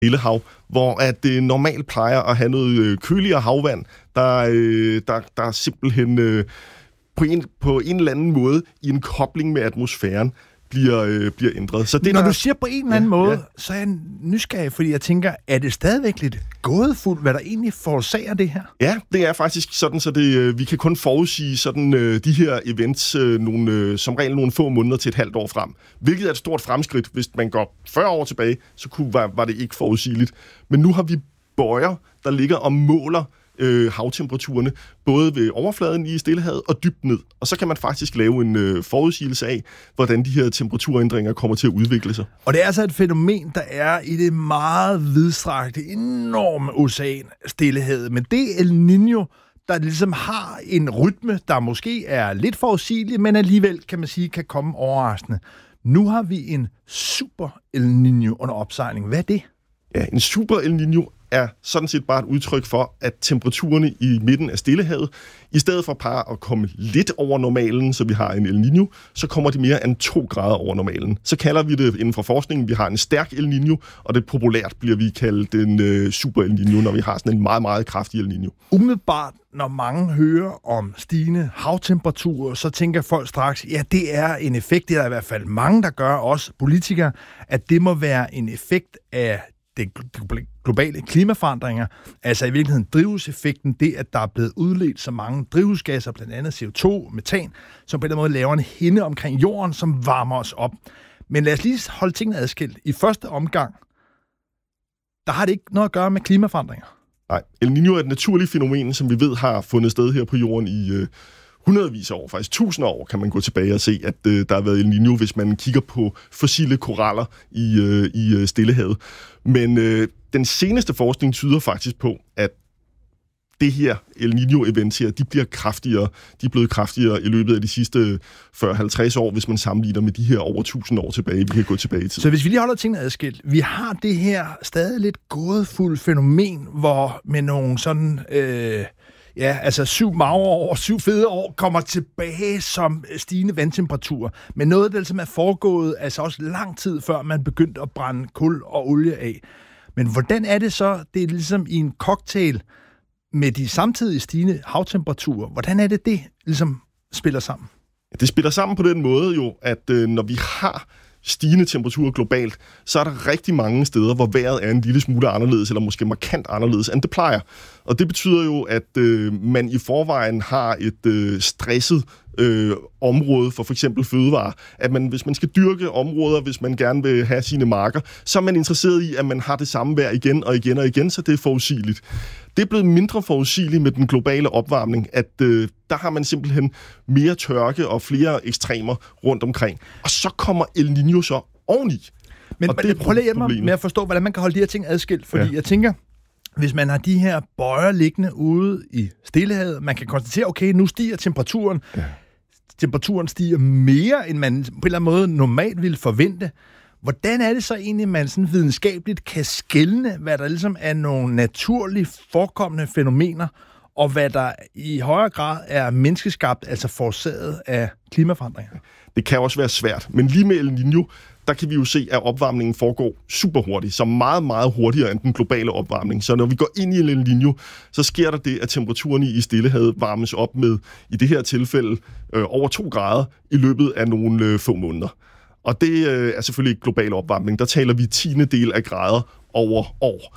Stillehav, hvor at det normalt plejer at have noget køligere havvand, der simpelthen på en eller anden måde i en kobling med atmosfæren bliver ændret. Så det, når du siger på en eller anden måde, så er jeg nysgerrig, fordi jeg tænker, er det stadigvæk lidt gådefuldt, hvad der egentlig forårsager det her? Ja, det er faktisk sådan, så vi kan kun forudsige sådan, de her events som regel nogle få måneder til et halvt år frem. Hvilket er et stort fremskridt. Hvis man går 40 år tilbage, så var det ikke forudsigeligt. Men nu har vi bøjer, der ligger og måler havtemperaturerne, både ved overfladen i Stillehavet og dybt ned. Og så kan man faktisk lave en forudsigelse af, hvordan de her temperaturændringer kommer til at udvikle sig. Og det er altså et fænomen, der er i det meget vidstrakte, enorme ocean, Stillehavet. Men det El Niño, der ligesom har en rytme, der måske er lidt forudsigelig, men alligevel, kan man sige, kan komme overraskende. Nu har vi en super El Niño under opsejling. Hvad er det? Ja, en super El Niño er sådan set bare et udtryk for, at temperaturerne i midten af Stillehavet, i stedet for bare at komme lidt over normalen, så vi har en El Niño, så kommer de mere end 2 grader over normalen. Så kalder vi det inden for forskningen, vi har en stærk El Niño, og det populært bliver vi kaldt en super El Niño, når vi har sådan en meget, meget kraftig El Niño. Umiddelbart, når mange hører om stigende havtemperaturer, så tænker folk straks, ja, det er en effekt, det er der i hvert fald mange, der gør, også politikere, at det må være en effekt af de globale klimaforandringer, altså i virkeligheden drivhuseffekten, det at der er blevet udledt så mange drivhusgasser, blandt andet CO2, metan, som på den måde laver en hinde omkring jorden, som varmer os op. Men lad os lige holde tingene adskilt. I første omgang, der har det ikke noget at gøre med klimaforandringer. Nej, El Niño er et naturligt fænomen, som vi ved har fundet sted her på jorden i hundredvis af år, faktisk 1000 år, kan man gå tilbage og se, at der har været El Niño, hvis man kigger på fossile koraller i Stillehavet. Men den seneste forskning tyder faktisk på, at det her El Niño-event her, de er blevet kraftigere i løbet af de sidste 40-50 år, hvis man sammenligner med de her over 1000 år tilbage, vi kan gå tilbage til. Så hvis vi lige holder tingene adskilt, vi har det her stadig lidt gådefuldt fænomen, hvor med nogle sådan 7 magre år, 7 fede år kommer tilbage som stigende vandtemperaturer. Men noget, der er foregået altså også lang tid før man begyndte at brænde kul og olie af. Men hvordan er det så, det er ligesom i en cocktail med de samtidige stigende havtemperaturer, hvordan er det ligesom spiller sammen? Det spiller sammen på den måde jo, at når vi har stigende temperaturer globalt, så er der rigtig mange steder, hvor vejret er en lille smule anderledes, eller måske markant anderledes, end det plejer. Og det betyder jo, at man i forvejen har et stresset område for eksempel fødevarer. At hvis man skal dyrke områder, hvis man gerne vil have sine marker, så er man interesseret i, at man har det samme vejr igen og igen og igen, så det er forudsigeligt. Det er blevet mindre forudsigeligt med den globale opvarmning, at der har man simpelthen mere tørke og flere ekstremer rundt omkring. Og så kommer El Niño så oveni. Men prøv lige mig med at forstå, hvordan man kan holde de her ting adskilt, fordi jeg tænker, hvis man har de her bøjer liggende ude i Stillehavet, man kan konstatere, okay, nu stiger temperaturen. Ja. Temperaturen stiger mere, end man på en eller anden måde normalt ville forvente. Hvordan er det så egentlig, man sådan videnskabeligt kan skelne, hvad der ligesom er nogle naturligt forekommende fænomener, og hvad der i højere grad er menneskeskabt, altså forårsaget af klimaforandringer? Det kan også være svært, men lige med El Niño, der kan vi jo se, at opvarmningen foregår super hurtigt, så meget, meget hurtigere end den globale opvarmning. Så når vi går ind i El Niño, så sker der det, at temperaturen i Stillehavet varmes op med, i det her tilfælde, over 2 grader i løbet af nogle få måneder. Og det er selvfølgelig ikke global opvarmning. Der taler vi 10. af grader over år.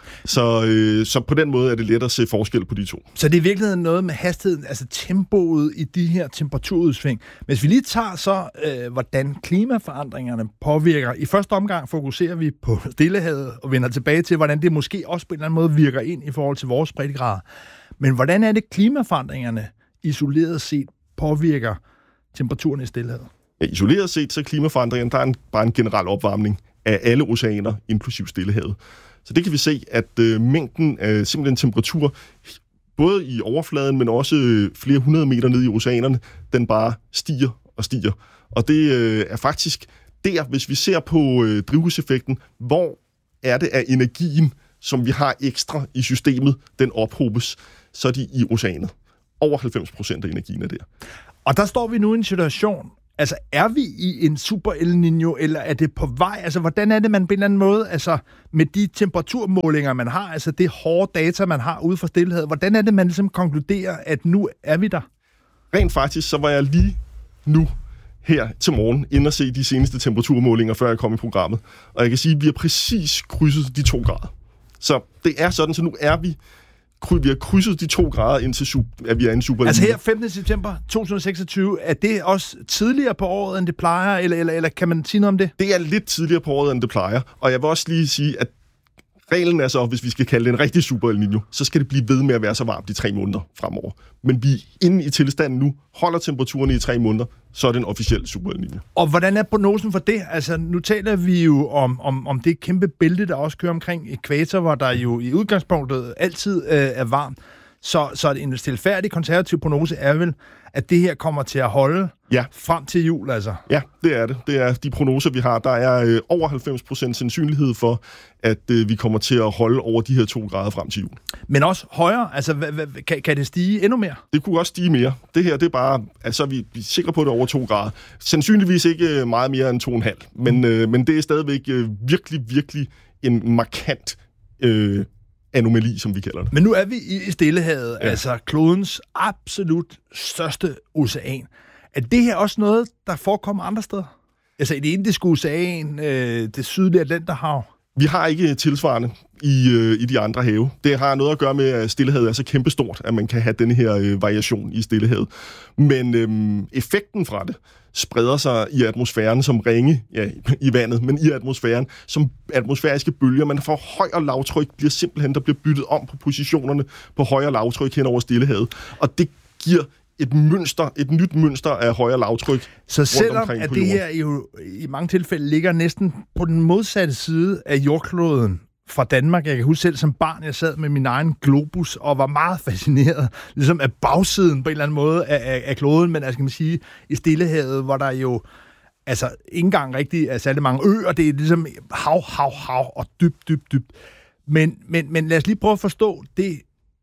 Så på den måde er det let at se forskel på de to. Så det er i virkeligheden noget med hastigheden, altså tempoet i de her temperaturudsving. Hvis vi lige tager så, hvordan klimaforandringerne påvirker. I første omgang fokuserer vi på Stillehavet og vender tilbage til, hvordan det måske også på en eller anden måde virker ind i forhold til vores breddegrader. Men hvordan er det, klimaforandringerne isoleret set påvirker temperaturen i Stillehavet? Ja, isoleret set, så klimaforandringerne, der er bare en generel opvarmning af alle oceaner, inklusiv Stillehavet. Så det kan vi se, at mængden af simpelthen temperatur, både i overfladen, men også flere 100 meter ned i oceanerne, den bare stiger og stiger. Og det er faktisk der, hvis vi ser på drivhuseffekten, hvor er det af energien, som vi har ekstra i systemet, den ophobes, så er de i oceanet. Over 90% af energien er der. Og der står vi nu i en situation, Altså, er vi i en super El Niño, eller er det på vej? Altså, hvordan er det, man på en eller anden måde, altså, med de temperaturmålinger, man har, altså det hårde data, man har ude for Stillehavet, hvordan er det, man ligesom konkluderer, at nu er vi der? Rent faktisk, så var jeg lige nu her til morgen inde og se de seneste temperaturmålinger, før jeg kom i programmet. Og jeg kan sige, at vi har præcis krydset de 2 grader. Så det er sådan, så nu er vi har krydset de 2 grader indtil at vi er en super. Altså her 15. september 2026, er det også tidligere på året, end det plejer, eller kan man sige noget om det? Det er lidt tidligere på året, end det plejer. Og jeg vil også lige sige, at reglen er så, hvis vi skal kalde det en rigtig super El Niño, så skal det blive ved med at være så varmt i 3 måneder fremover. Men vi er inde i tilstanden nu, holder temperaturen i 3 måneder, så er det en officiel super El Niño. Og hvordan er prognosen for det? Altså, nu taler vi jo om det kæmpe bælte, der også kører omkring ækvator, hvor der jo i udgangspunktet altid er varmt. Så en stilfærdig konservativ prognose er vel, at det her kommer til at holde frem til jul, altså? Ja, det er det. Det er de prognoser, vi har. Der er over 90% sandsynlighed for, at vi kommer til at holde over de her 2 grader frem til jul. Men også højere? Altså, kan det stige endnu mere? Det kunne også stige mere. Det her, det er bare... Altså, vi er sikre på, det over 2 grader. Sandsynligvis ikke meget mere end 2,5. Men det er stadigvæk virkelig en markant anomali, som vi kalder det. Men nu er vi i Stillehavet, altså klodens absolut største ocean. Er det her også noget, der forekommer andre steder? Altså i det Indiske Ocean, det sydlige Atlanterhav? Vi har ikke tilsvarende i de andre have. Det har noget at gøre med, at Stillehavet er så kæmpestort, at man kan have denne her variation i Stillehavet. Men effekten fra det spreder sig i atmosfæren som ringe i vandet, men i atmosfæren som atmosfæriske bølger. Man får høj og lavtryk, der bliver byttet om på positionerne på høj og lavtryk hen over Stillehavet. Og det giver et nyt mønster af høj og lavtryk. Så selvom at det her jo i mange tilfælde ligger næsten på den modsatte side af jordkloden fra Danmark. Jeg kan huske selv som barn, jeg sad med min egen globus og var meget fascineret ligesom af bagsiden på en eller anden måde af kloden, men altså kan man sige, i Stillehavet, hvor der jo altså ikke engang rigtig er særlig mange øer, det er ligesom hav og dybt. Men lad os lige prøve at forstå det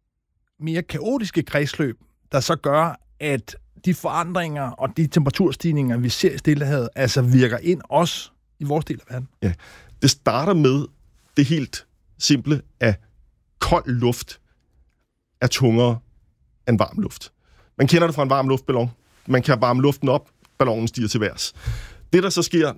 mere kaotiske kredsløb, der så gør, at de forandringer og de temperaturstigninger, vi ser i Stillehavet, altså virker ind også i vores del af verden. Ja, det starter med det helt simple, at kold luft er tungere end varm luft. Man kender det fra en varm luftballon. Man kan varme luften op, ballonen stiger til værs. Det, der så sker,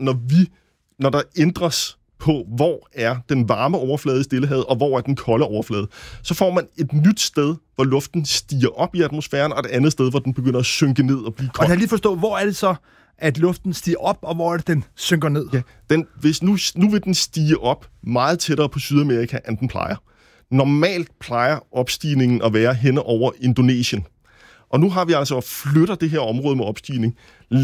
når der ændres på, hvor er den varme overflade i Stillehavet, og hvor er den kolde overflade, så får man et nyt sted, hvor luften stiger op i atmosfæren, og et andet sted, hvor den begynder at synke ned og blive kold. Og kan jeg lige forstå, hvor er det så, at luften stiger op, og hvor er det, den synker ned? Ja, hvis nu vil den stige op meget tættere på Sydamerika, end den plejer. Normalt plejer opstigningen at være henne over Indonesien. Og nu har vi altså flytter det her område med opstigning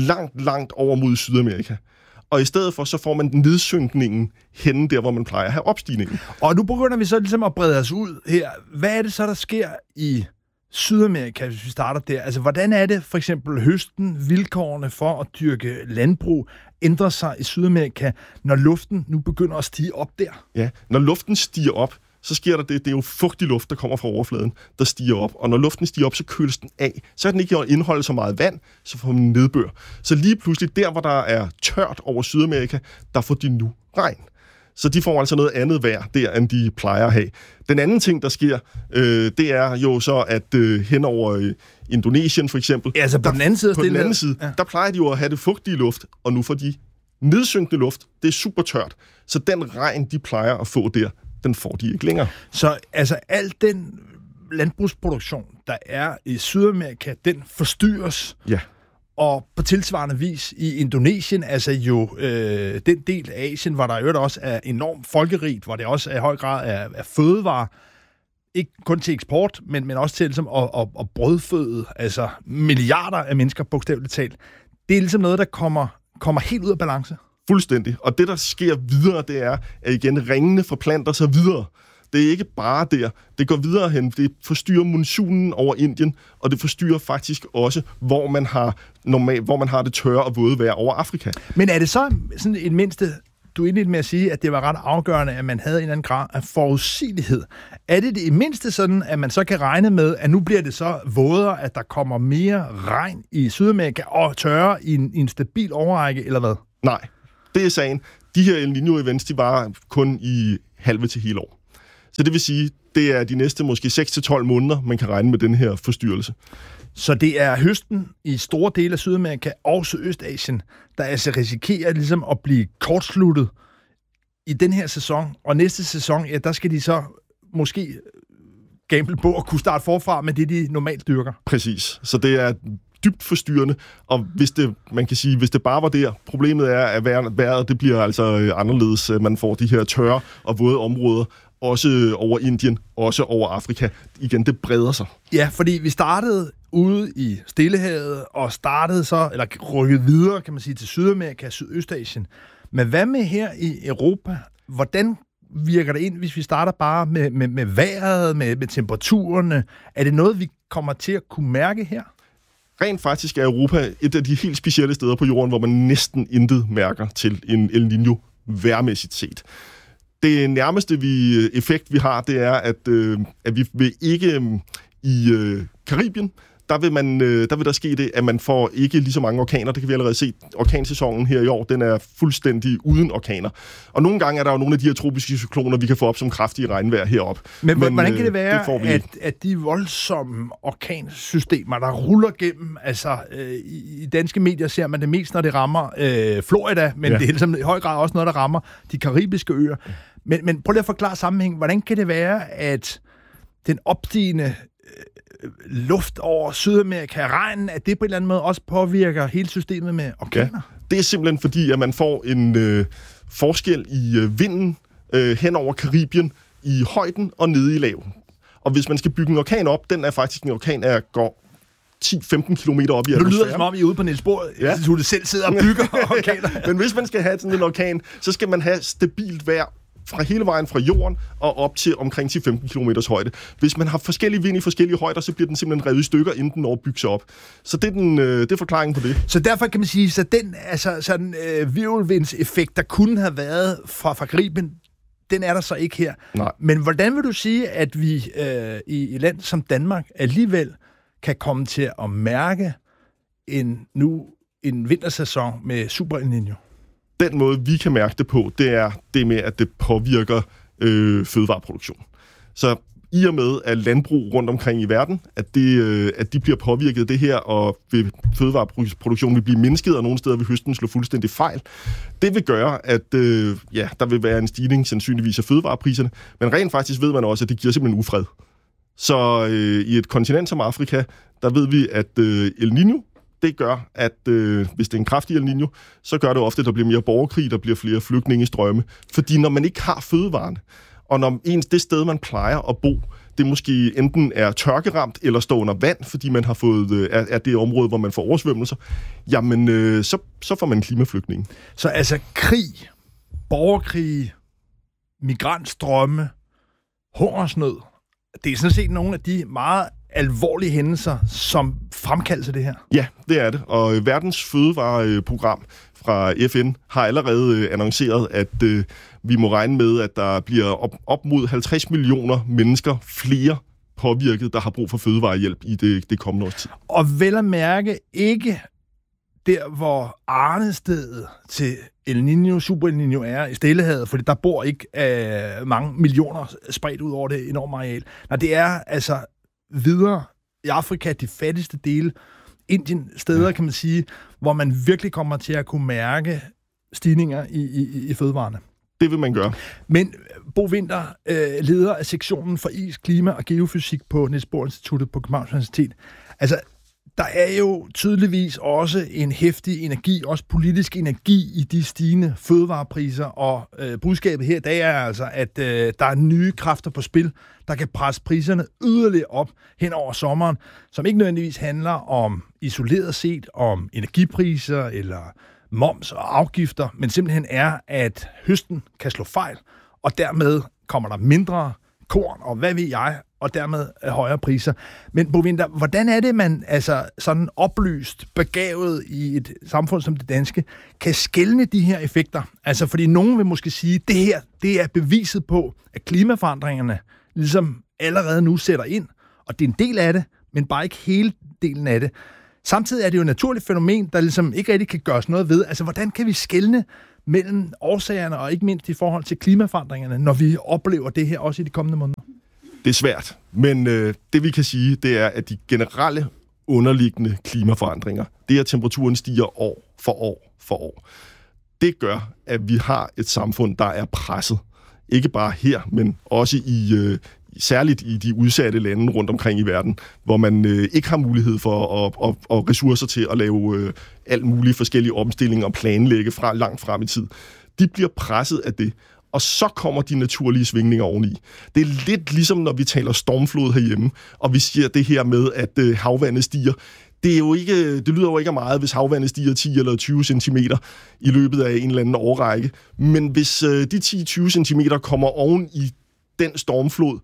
langt over mod Sydamerika. Og i stedet for, så får man nedsynkningen henne der, hvor man plejer at have opstigningen. Og nu begynder vi så ligesom at brede os ud her. Hvad er det så, der sker i Sydamerika, hvis vi starter der? Altså, hvordan er det for eksempel høsten, vilkårene for at dyrke landbrug, ændrer sig i Sydamerika, når luften nu begynder at stige op der? Ja, når luften stiger op, så sker der det. Det er jo fugtig luft, der kommer fra overfladen, der stiger op. Og når luften stiger op, så køles den af. Så kan den ikke indeholde så meget vand, så får man nedbør. Så lige pludselig, der hvor der er tørt over Sydamerika, der får de nu regn. Så de får altså noget andet vejr der, end de plejer at have. Den anden ting, der sker, det er jo så, at hen over Indonesien for eksempel... Ja, altså på den anden side af Stillehavet. På den anden side, der plejer de jo at have det fugtige luft, og nu får de nedsynkende luft. Det er super tørt. Så den regn, de plejer at få der, den får de ikke længere. Så altså al den landbrugsproduktion, der er i Sydamerika, den forstyrres. Ja. Og på tilsvarende vis i Indonesien, altså jo den del af Asien, hvor der jo også er enormt folkerigt, hvor det også er i høj grad er fødevarer, ikke kun til eksport, men også til ligesom at brødføde, altså milliarder af mennesker, bogstaveligt talt. Det er ligesom noget, der kommer helt ud af balance. Fuldstændig. Og det, der sker videre, det er, at igen ringene forplanter sig videre. Det er ikke bare der. Det går videre hen. Det forstyrrer monsunen over Indien, og det forstyrrer faktisk også, hvor man har det tørre og våde vejr over Afrika. Men er det så sådan en mindste du indledte med at sige, at det var ret afgørende, at man havde en eller anden grad af forudsigelighed. Er det i mindste sådan, at man så kan regne med, at nu bliver det så vådere, at der kommer mere regn i Sydamerika og tørre i en stabil overrække, eller hvad? Nej, det er sagen. De her El Niño-events, de var kun i halve til hele år. Så det vil sige, det er de næste måske 6-12 måneder, man kan regne med den her forstyrrelse. Så det er høsten i store dele af Sydamerika og Sydøstasien, der altså risikerer ligesom at blive kortsluttet i den her sæson. Og næste sæson, ja, der skal de så måske gamble på at kunne starte forfra med det, de normalt dyrker. Præcis. Så det er dybt forstyrrende, og hvis det bare var der, problemet er, at vejret det bliver altså anderledes. Man får de her tørre og våde områder, også over Indien, også over Afrika. Igen, det breder sig. Ja, fordi vi startede ude i Stillehavet, og rykkede videre, kan man sige, til Sydamerika og Sydøstasien. Men hvad med her i Europa? Hvordan virker det ind, hvis vi starter bare med vejret, med temperaturerne? Er det noget, vi kommer til at kunne mærke her? Rent faktisk er Europa et af de helt specielle steder på jorden, hvor man næsten intet mærker til en El Niño vejrmæssigt set. Det nærmeste effekt, vi har, det er, at vi vil ikke i Karibien, der vil der ske det, at man får ikke lige så mange orkaner. Det kan vi allerede se. Orkansæsonen her i år, den er fuldstændig uden orkaner. Og nogle gange er der jo nogle af de her tropiske cykloner, vi kan få op som kraftige regnvejr heroppe. Men hvordan kan det være, at de voldsomme orkansystemer, der ruller gennem, altså i danske medier ser man det mest, når det rammer Florida, men det er ligesom i høj grad også noget, der rammer de karibiske øer. Men prøv lige at forklare sammenhængen. Hvordan kan det være, at den opstigende luft over Sydamerika, regnen, at det på en eller anden måde også påvirker hele systemet med orkaner? Ja, det er simpelthen fordi, at man får en forskel i vinden hen over Karibien i højden og nede i laven. Og hvis man skal bygge en orkan op, den er faktisk en orkan, der går 10-15 kilometer op i atmosfæren. Det lyder som om, I er ude på Niels Bohr, du selv sidder og bygger orkaner. Men hvis man skal have sådan en orkan, så skal man have stabilt vejr fra hele vejen fra jorden og op til omkring 10-15 km højde. Hvis man har forskellige vind i forskellige højder, så bliver den simpelthen revet i stykker, inden den når at bygge sig op. Så det er forklaringen på det. Så derfor kan man sige, at den virvelvindseffekt, der kunne have været fra Karibien, den er der så ikke her. Nej. Men hvordan vil du sige, at vi i et land som Danmark alligevel kan komme til at mærke en vintersæson med Super El Niño? Den måde, vi kan mærke det på, det er det med, at det påvirker fødevareproduktion. Så i og med, at landbrug rundt omkring i verden, at de bliver påvirket af det her, og fødevareproduktionen vil blive mindsket, og nogle steder vil høsten slå fuldstændig fejl. Det vil gøre, at der vil være en stigning sandsynligvis af fødevarepriserne, men rent faktisk ved man også, at det giver simpelthen ufred. Så i et kontinent som Afrika, der ved vi, at El Niño, det gør, at hvis det er en kraftig El Niño, så gør det ofte, at der bliver mere borgerkrig, der bliver flere flygtningestrømme. Fordi når man ikke har fødevarene, og når det sted, man plejer at bo, det måske enten er tørkeramt eller står under vand, fordi man har fået er det område, hvor man får oversvømmelser, jamen så får man klimaflygtninge. Så altså krig, borgerkrig, migrantstrømme, hungersnød, det er sådan set nogle af de meget alvorlige hændelser, som fremkalder det her? Ja, det er det. Og Verdens Fødevareprogram fra FN har allerede annonceret, at vi må regne med, at der bliver op mod 50 millioner mennesker flere påvirket, der har brug for fødevarehjælp i det kommende års tid. Og vel at mærke ikke der, hvor arnestedet til El Niño, Super El Niño er i Stillehavet, fordi der bor ikke mange millioner spredt ud over det enorme areal. Nej, det er altså videre i Afrika, de fattigste dele, Indien, steder, kan man sige, hvor man virkelig kommer til at kunne mærke stigninger i fødevarene. Det vil man gøre. Men Bo Winther, leder af sektionen for is, klima og geofysik på Niels Bohr Instituttet på Københavns Universitet. Altså, der er jo tydeligvis også en heftig energi, også politisk energi i de stigende fødevarepriser, og budskabet her, det er altså, at der er nye kræfter på spil, der kan presse priserne yderligere op hen over sommeren, som ikke nødvendigvis handler om isoleret set om energipriser eller moms og afgifter, men simpelthen er, at høsten kan slå fejl, og dermed kommer der mindre korn, og hvad ved jeg, og dermed højere priser. Men Bo Winther, hvordan er det, man sådan oplyst, begavet i et samfund som det danske, kan skelne de her effekter? Altså, fordi nogen vil måske sige, at det her, det er beviset på, at klimaforandringerne ligesom allerede nu sætter ind, og det er en del af det, men bare ikke hele delen af det. Samtidig er det jo et naturligt fænomen, der ligesom ikke rigtig kan gøres noget ved. Altså, hvordan kan vi skelne mellem årsagerne, og ikke mindst i forhold til klimaforandringerne, når vi oplever det her også i de kommende måneder? Det er svært, men det vi kan sige, det er, at de generelle underliggende klimaforandringer, det er, at temperaturen stiger år for år for år. Det gør, at vi har et samfund, der er presset. Ikke bare her, men også særligt i de udsatte lande rundt omkring i verden, hvor man ikke har mulighed for og ressourcer til at lave alt mulige forskellige omstillinger og planlægge langt frem i tid. De bliver presset af det, og så kommer de naturlige svingninger oveni. Det er lidt ligesom, når vi taler stormflod herhjemme, og vi siger det her med, at havvandet stiger. Det lyder jo ikke af meget, hvis havvandet stiger 10 eller 20 cm i løbet af en eller anden årrække. Men hvis de 10-20 cm kommer oven i den stormflod,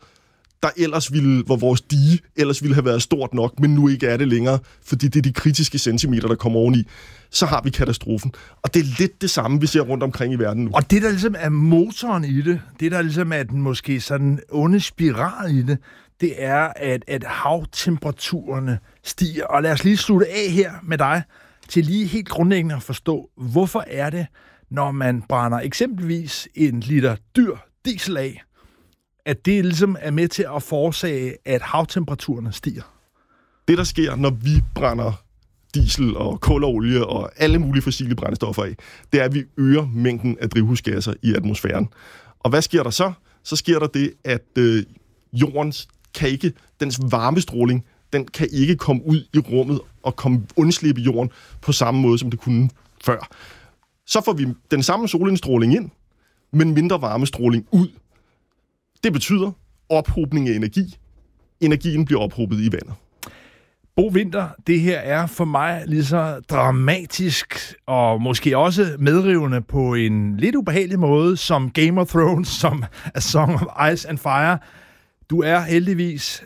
hvor vores dige ellers ville have været stort nok, men nu ikke er det længere, fordi det er de kritiske centimeter, der kommer oveni, så har vi katastrofen. Og det er lidt det samme, vi ser rundt omkring i verden nu. Og det, der ligesom er motoren i det, det, der ligesom er den måske sådan onde spiral i det, det er, at havtemperaturerne stiger. Og lad os lige slutte af her med dig, til lige helt grundlæggende at forstå, hvorfor er det, når man brænder eksempelvis en liter dyr diesel af, at det ligesom er med til at forårsage, at havtemperaturerne stiger? Det, der sker, når vi brænder diesel og kul og olie og alle mulige fossile brændstoffer af, det er, at vi øger mængden af drivhusgasser i atmosfæren. Og hvad sker der så? Så sker der det, at jordens dens varmestråling, den kan ikke komme ud i rummet og undslippe jorden på samme måde, som det kunne før. Så får vi den samme solindstråling ind, men mindre varmestråling ud. Det betyder ophobning af energi. Energien bliver ophobet i vandet. Bo Winther, det her er for mig lige så dramatisk og måske også medrivende på en lidt ubehagelig måde som Game of Thrones, som A Song of Ice and Fire. Du er heldigvis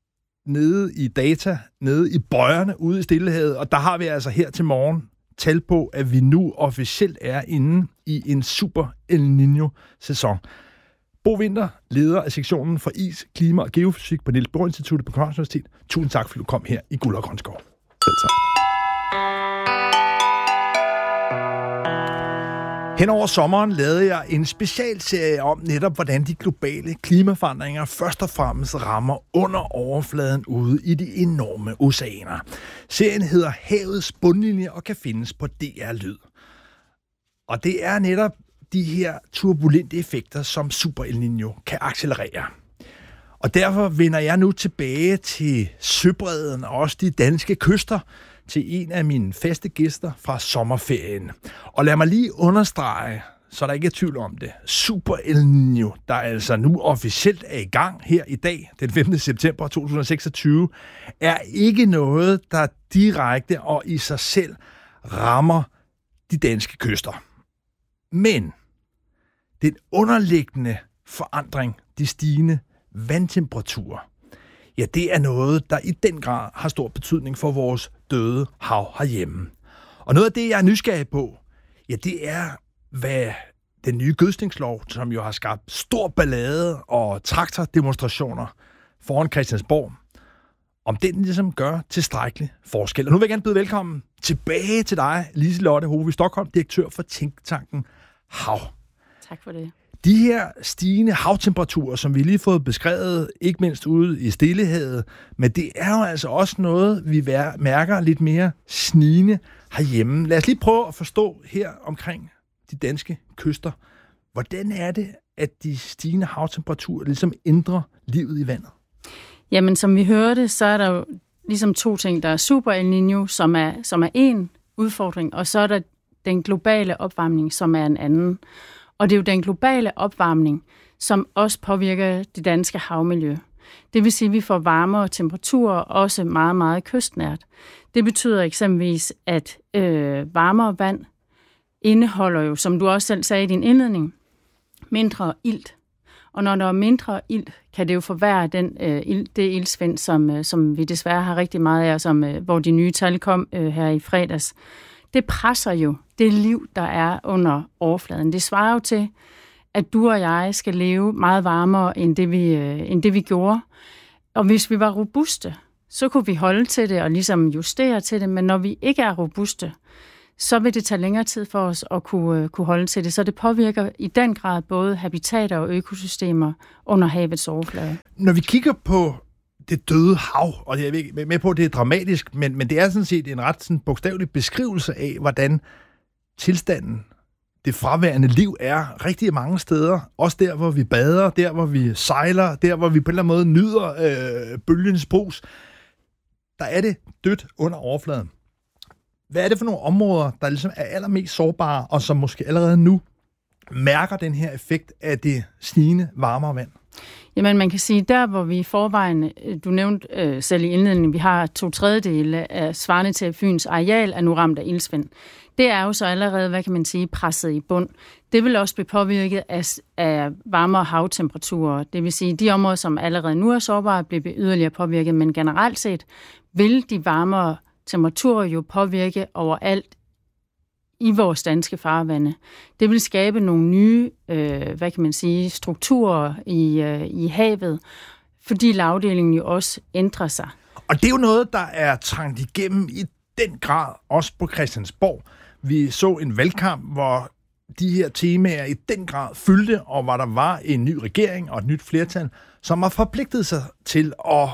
nede i data, nede i bøjerne ude i Stillehavet, og der har vi altså her til morgen tal på, at vi nu officielt er inde i en super El Niño-sæson. Bo Winther, leder af sektionen for is, klima og geofysik på Niels Bohr Instituttet på Københavns Universitet. Tusind tak, fordi du kom her i Guld og Grønskov. Selv tak. Hen over sommeren lavede jeg en specialserie om netop, hvordan de globale klimaforandringer først og fremmest rammer under overfladen ude i de enorme oceaner. Serien hedder Havets bundlinje og kan findes på DR Lyd. Og det er netop de her turbulente effekter, som Super El Niño kan accelerere. Og derfor vender jeg nu tilbage til søbredden og også de danske kyster, til en af mine faste gæster fra sommerferien. Og lad mig lige understrege, så der ikke er tvivl om det. Super El Niño, der altså nu officielt er i gang her i dag, den 5. september 2026, er ikke noget, der direkte og i sig selv rammer de danske kyster. Men den underliggende forandring, de stigende vandtemperaturer, ja, det er noget, der i den grad har stor betydning for vores døde hav herhjemme. Og noget af det, jeg er nysgerrig på, ja, det er, hvad den nye gødskningslov, som jo har skabt stor ballade og traktordemonstrationer foran Christiansborg, om den ligesom gør tilstrækkelig forskel. Og nu vil jeg gerne byde velkommen tilbage til dig, Liselotte Hove Stockholm, direktør for tænketanken Hav. Tak for det. De her stigende havtemperaturer, som vi lige har fået beskrevet, ikke mindst ude i Stillehavet, men det er jo altså også noget, vi mærker lidt mere snigende herhjemme. Lad os lige prøve at forstå her omkring de danske kyster. Hvordan er det, at de stigende havtemperaturer ligesom ændrer livet i vandet? Jamen, som vi hørte, så er der jo ligesom to ting. Der er Super El Niño, som er en udfordring, og så er der den globale opvarmning, som er en anden. Og det er jo den globale opvarmning, som også påvirker det danske havmiljø. Det vil sige, at vi får varmere temperaturer, også meget, meget kystnært. Det betyder eksempelvis, at varmere vand indeholder jo, som du også selv sagde i din indledning, mindre ilt. Og når der er mindre ilt, kan det jo forværre det iltsvind, som vi desværre har rigtig meget af, hvor de nye tal kom her i fredags. Det presser jo det liv, der er under overfladen. Det svarer jo til, at du og jeg skal leve meget varmere, end det vi gjorde. Og hvis vi var robuste, så kunne vi holde til det og ligesom justere til det, men når vi ikke er robuste, så vil det tage længere tid for os at kunne holde til det. Så det påvirker i den grad både habitater og økosystemer under havets overflade. Når vi kigger på det døde hav, og jeg er med på, at det er dramatisk, men det er sådan set en ret sådan bogstavelig beskrivelse af, hvordan tilstanden, det fraværende liv er rigtig mange steder. Også der, hvor vi bader, der, hvor vi sejler, der, hvor vi på en eller anden måde nyder bølgens brus. Der er det dødt under overfladen. Hvad er det for nogle områder, der ligesom er allermest sårbare, og som måske allerede nu mærker den her effekt af det snigende varmere vand? Jamen, man kan sige, der hvor vi i forvejen, du nævnte selv i indledningen, vi har 2/3 af svarende til Fyns areal er nu ramt af iltsvind. Det er jo så allerede, hvad kan man sige, presset i bund. Det vil også blive påvirket af varmere havtemperaturer. Det vil sige, de områder, som allerede nu er sårbare, bliver yderligere påvirket, men generelt set vil de varmere temperaturer jo påvirke overalt i vores danske farvande. Det vil skabe nogle nye, hvad kan man sige, strukturer i havet, fordi lavdelingen jo også ændrer sig. Og det er jo noget, der er trængt igennem i den grad, også på Christiansborg. Vi så en valgkamp, hvor de her temaer i den grad fyldte, og hvor der var en ny regering og et nyt flertal, som har forpligtet sig til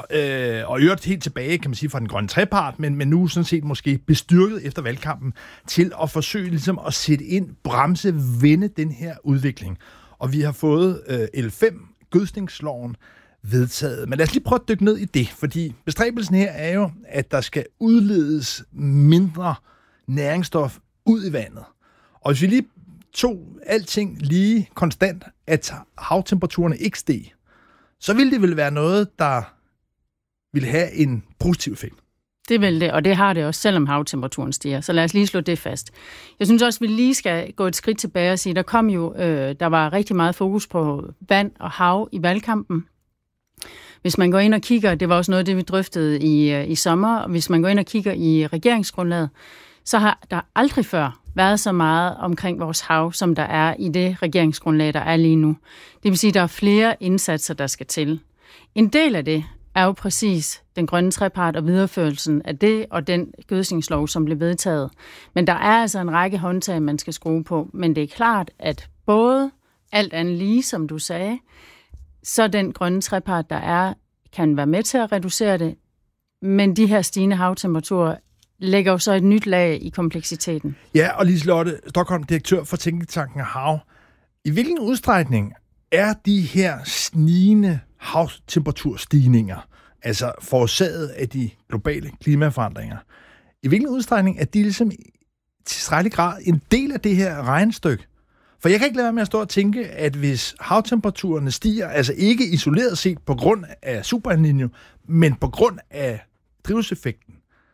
at øvrigt helt tilbage, kan man sige, fra den grønne trepart, men nu sådan set måske bestyrket efter valgkampen, til at forsøge ligesom at sætte ind, bremse, vende den her udvikling. Og vi har fået L5, gødskningsloven, vedtaget. Men lad os lige prøve at dykke ned i det, fordi bestræbelsen her er jo, at der skal udledes mindre næringsstof ud i vandet. Og hvis vi lige tog alting lige konstant, at havtemperaturerne ikke steg, så ville det vel være noget, der ville have en positiv effekt. Det vil det, og det har det også, selvom havtemperaturen stiger. Så lad os lige slå det fast. Jeg synes også, vi lige skal gå et skridt tilbage og sige, der var rigtig meget fokus på vand og hav i valgkampen. Hvis man går ind og kigger, det var også noget af det, vi drøftede i sommer, og hvis man går ind og kigger i regeringsgrundlaget, så har der aldrig før været så meget omkring vores hav, som der er i det regeringsgrundlag, der er lige nu. Det vil sige, at der er flere indsatser, der skal til. En del af det er jo præcis den grønne trepart og videreførelsen af det og den gødskningslov, som blev vedtaget. Men der er altså en række håndtag, man skal skrue på. Men det er klart, at både alt andet lige, som du sagde, så den grønne trepart, der er, kan være med til at reducere det. Men de her stigende havtemperaturer lægger jo så et nyt lag i kompleksiteten. Ja, og Liselotte Stokholm, direktør for Tænketanken Hav. I hvilken udstrækning er de her snigende havtemperaturstigninger, altså forårsaget af de globale klimaforandringer, i hvilken udstrækning er de ligesom i tilstrækkelig grad en del af det her regnestykke? For jeg kan ikke lade være med at stå og tænke, at hvis havtemperaturerne stiger, altså ikke isoleret set på grund af Super El Niño, men på grund af drivhuseffekten,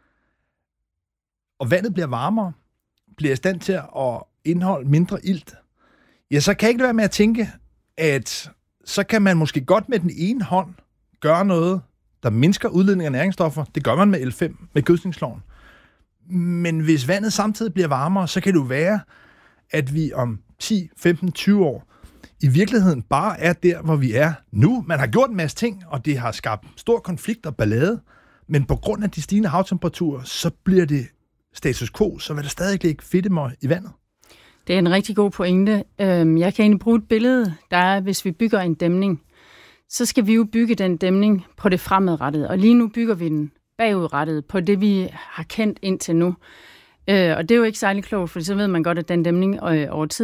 og vandet bliver varmere, bliver i stand til at indeholde mindre ilt, ja, så kan jeg ikke lade være med at tænke, at så kan man måske godt med den ene hånd gøre noget, der mindsker udledning af næringsstoffer. Det gør man med L5, med gødskningsloven. Men hvis vandet samtidig bliver varmere, så kan det jo være, at vi om 10, 15, 20 år i virkeligheden bare er der, hvor vi er nu. Man har gjort en masse ting, og det har skabt stor konflikt og ballade, men på grund af de stigende havtemperaturer, så bliver det status quo, så vil der stadig ikke fedtemøg i vandet. Det er en rigtig god pointe. Jeg kan egentlig bruge et billede, der er, hvis vi bygger en dæmning, så skal vi jo bygge den dæmning på det fremadrettede, og lige nu bygger vi den bagudrettet på det, vi har kendt indtil nu. Og det er jo ikke særlig klogt, for så ved man godt, at den dæmning over tid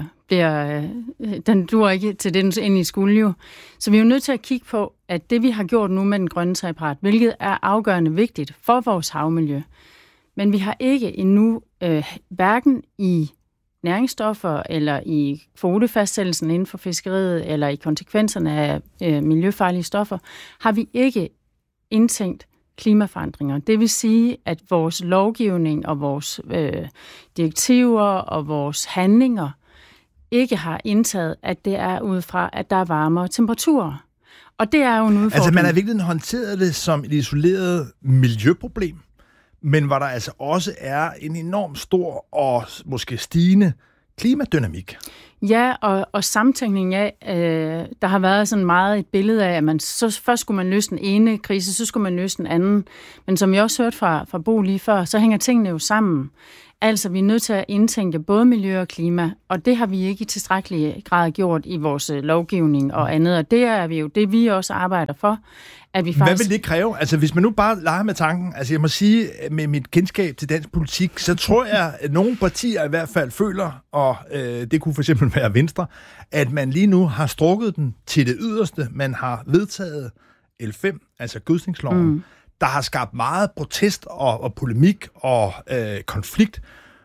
den duer ikke til det, den egentlig skulle jo. Så vi er jo nødt til at kigge på, at det, vi har gjort nu med den grønne trepart, hvilket er afgørende vigtigt for vores havmiljø, men vi har ikke endnu, hverken i næringsstoffer eller i kvotefastsættelsen inden for fiskeriet eller i konsekvenserne af miljøfarlige stoffer, har vi ikke indtænkt klimaforandringer. Det vil sige, at vores lovgivning og vores direktiver og vores handlinger ikke har indtaget, at det er ud fra, at der er varmere temperaturer. Og det er jo en udfordring. Altså man har virkelig håndteret det som et isoleret miljøproblem, men hvor der altså også er en enormt stor og måske stigende klimadynamik. Ja, og samtænkning af, der har været sådan meget et billede af, at man først skulle man løse den ene krise, så skulle man løse den anden. Men som jeg også hørte fra Bo lige før, så hænger tingene jo sammen. Altså, vi er nødt til at indtænke både miljø og klima, og det har vi ikke i tilstrækkelig grad gjort i vores lovgivning og andet, og det er vi jo det, vi også arbejder for. At vi faktisk... Hvad vil det kræve? Altså, hvis man nu bare leger med tanken, altså jeg må sige, med mit kendskab til dansk politik, så tror jeg, at nogle partier i hvert fald føler, og det kunne for eksempel være Venstre, at man lige nu har strukket den til det yderste. Man har vedtaget L5, altså gødsningsloven, der har skabt meget protest og polemik og konflikt.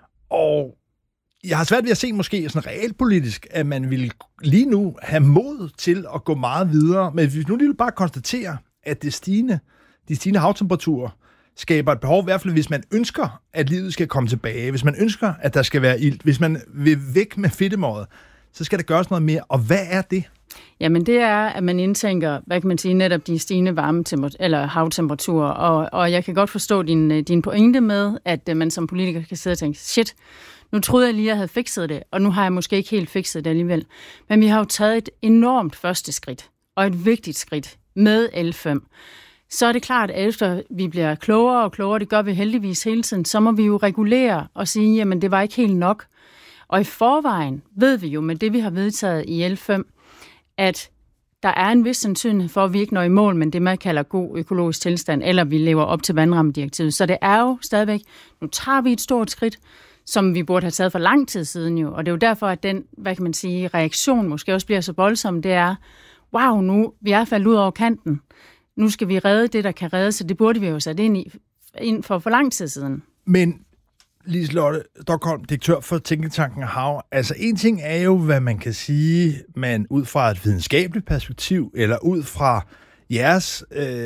Og jeg har svært ved at se måske sådan realpolitisk, at man vil lige nu have mod til at gå meget videre. Men hvis nu lige bare konstaterer, at de stigende havtemperaturer skaber et behov, i hvert fald hvis man ønsker, at livet skal komme tilbage, hvis man ønsker, at der skal være ilt, hvis man vil væk med fedtemøget, så skal der gøres noget mere. Og hvad er det? Jamen det er, at man indtænker, hvad kan man sige, netop de stigende eller havtemperaturer, og jeg kan godt forstå din pointe med, at man som politiker kan sidde og tænke, shit, nu troede jeg lige, at jeg havde fikset det, og nu har jeg måske ikke helt fikset det alligevel. Men vi har jo taget et enormt første skridt, og et vigtigt skridt med L5. Så er det klart, at efter vi bliver klogere og klogere, det gør vi heldigvis hele tiden, så må vi jo regulere og sige, jamen det var ikke helt nok. Og i forvejen ved vi jo med det, vi har vedtaget i L5, at der er en vis sandsynlighed for, at vi ikke når i mål, men det, man kalder god økologisk tilstand, eller vi lever op til vandrammedirektivet. Så det er jo stadigvæk, nu tager vi et stort skridt, som vi burde have taget for lang tid siden jo, og det er jo derfor, at den, hvad kan man sige, reaktion måske også bliver så voldsom, det er, wow, nu vi er faldet ud over kanten. Nu skal vi redde det, der kan reddes, så det burde vi jo sætte ind for lang tid siden. Men Liselotte Stokholm, direktør for Tænketanken Hav. Altså en ting er jo, hvad man kan sige, man ud fra et videnskabeligt perspektiv, eller ud fra jeres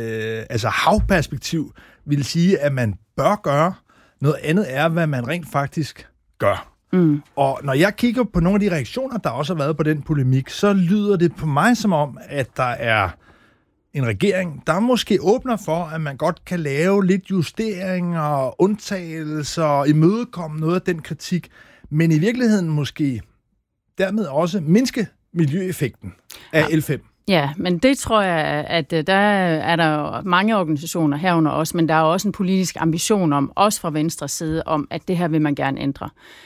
havperspektiv, vil sige, at man bør gøre. Noget andet er, hvad man rent faktisk gør. Og når jeg kigger på nogle af de reaktioner, der også har været på den polemik, så lyder det på mig som om, at der er en regering, der måske åbner for, at man godt kan lave lidt justeringer, undtagelser, imødekomme noget af den kritik, men i virkeligheden måske dermed også mindske miljøeffekten af L5. Ja, men det tror jeg, at der er der mange organisationer herunder også, men der er også en politisk ambition om, også fra Venstres side, om, at det her vil man gerne ændre.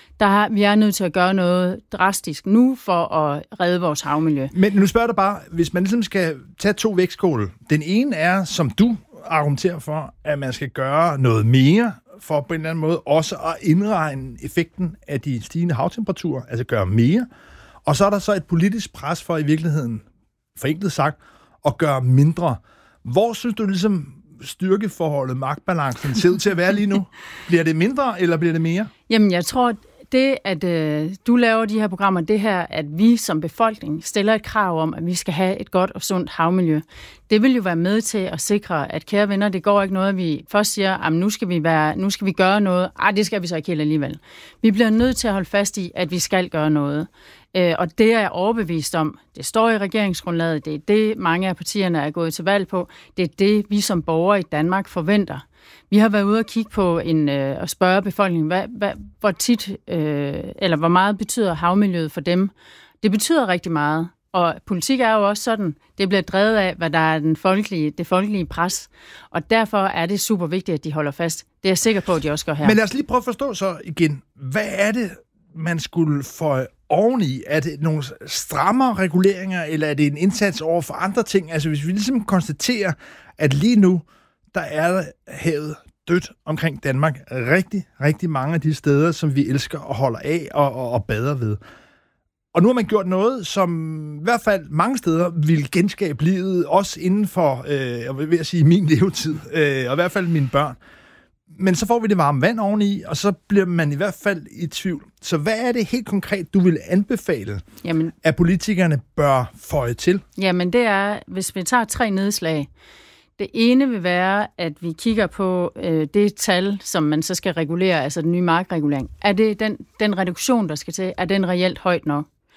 Vi er nødt til at gøre noget drastisk nu for at redde vores havmiljø. Men nu spørger jeg bare, hvis man ligesom skal tage 2 vægtskåle. Den ene er, som du argumenterer for, at man skal gøre noget mere for på en eller anden måde også at indregne effekten af de stigende havtemperaturer, altså gøre mere. Og så er der så et politisk pres for i virkeligheden, forenklet sagt, at gøre mindre. Hvor synes du ligesom styrkeforholdet, magtbalancen ser ud til at være lige nu? Bliver det mindre, eller bliver det mere? Jamen, jeg tror, det, at du laver de her programmer, det her, at vi som befolkning stiller et krav om, at vi skal have et godt og sundt havmiljø, det vil jo være med til at sikre, at kære venner, det går ikke noget, at vi først siger, at nu skal vi gøre noget. Det skal vi så ikke helt alligevel. Vi bliver nødt til at holde fast i, at vi skal gøre noget. Og det er jeg overbevist om. Det står i regeringsgrundlaget. Det er det, mange af partierne er gået til valg på. Det er det, vi som borgere i Danmark forventer. Vi har været ude og kigge på og spørge befolkningen, hvor tit eller hvor meget betyder havmiljøet for dem. Det betyder rigtig meget. Og politik er jo også sådan, det bliver drevet af, hvad der er det folkelige pres. Og derfor er det super vigtigt, at de holder fast. Det er jeg sikker på, at de også gør her. Men lad os lige prøve at forstå så igen. Hvad er det, man skulle få oveni? Er det nogle strammere reguleringer, eller er det en indsats over for andre ting? Altså hvis vi ligesom konstaterer, at lige nu, der er havet dødt omkring Danmark. Rigtig, rigtig mange af de steder, som vi elsker og holder af og bader ved. Og nu har man gjort noget, som i hvert fald mange steder vil genskabe livet, også inden for, jeg vil sige, min levetid, og i hvert fald mine børn. Men så får vi det varme vand oveni, og så bliver man i hvert fald i tvivl. Så hvad er det helt konkret, du vil anbefale, at politikerne bør føje til? Jamen det er, hvis vi tager 3 nedslag. Det ene vil være, at vi kigger på det tal, som man så skal regulere, altså den nye markregulering. Er det den reduktion, der skal til, er den reelt højt nok?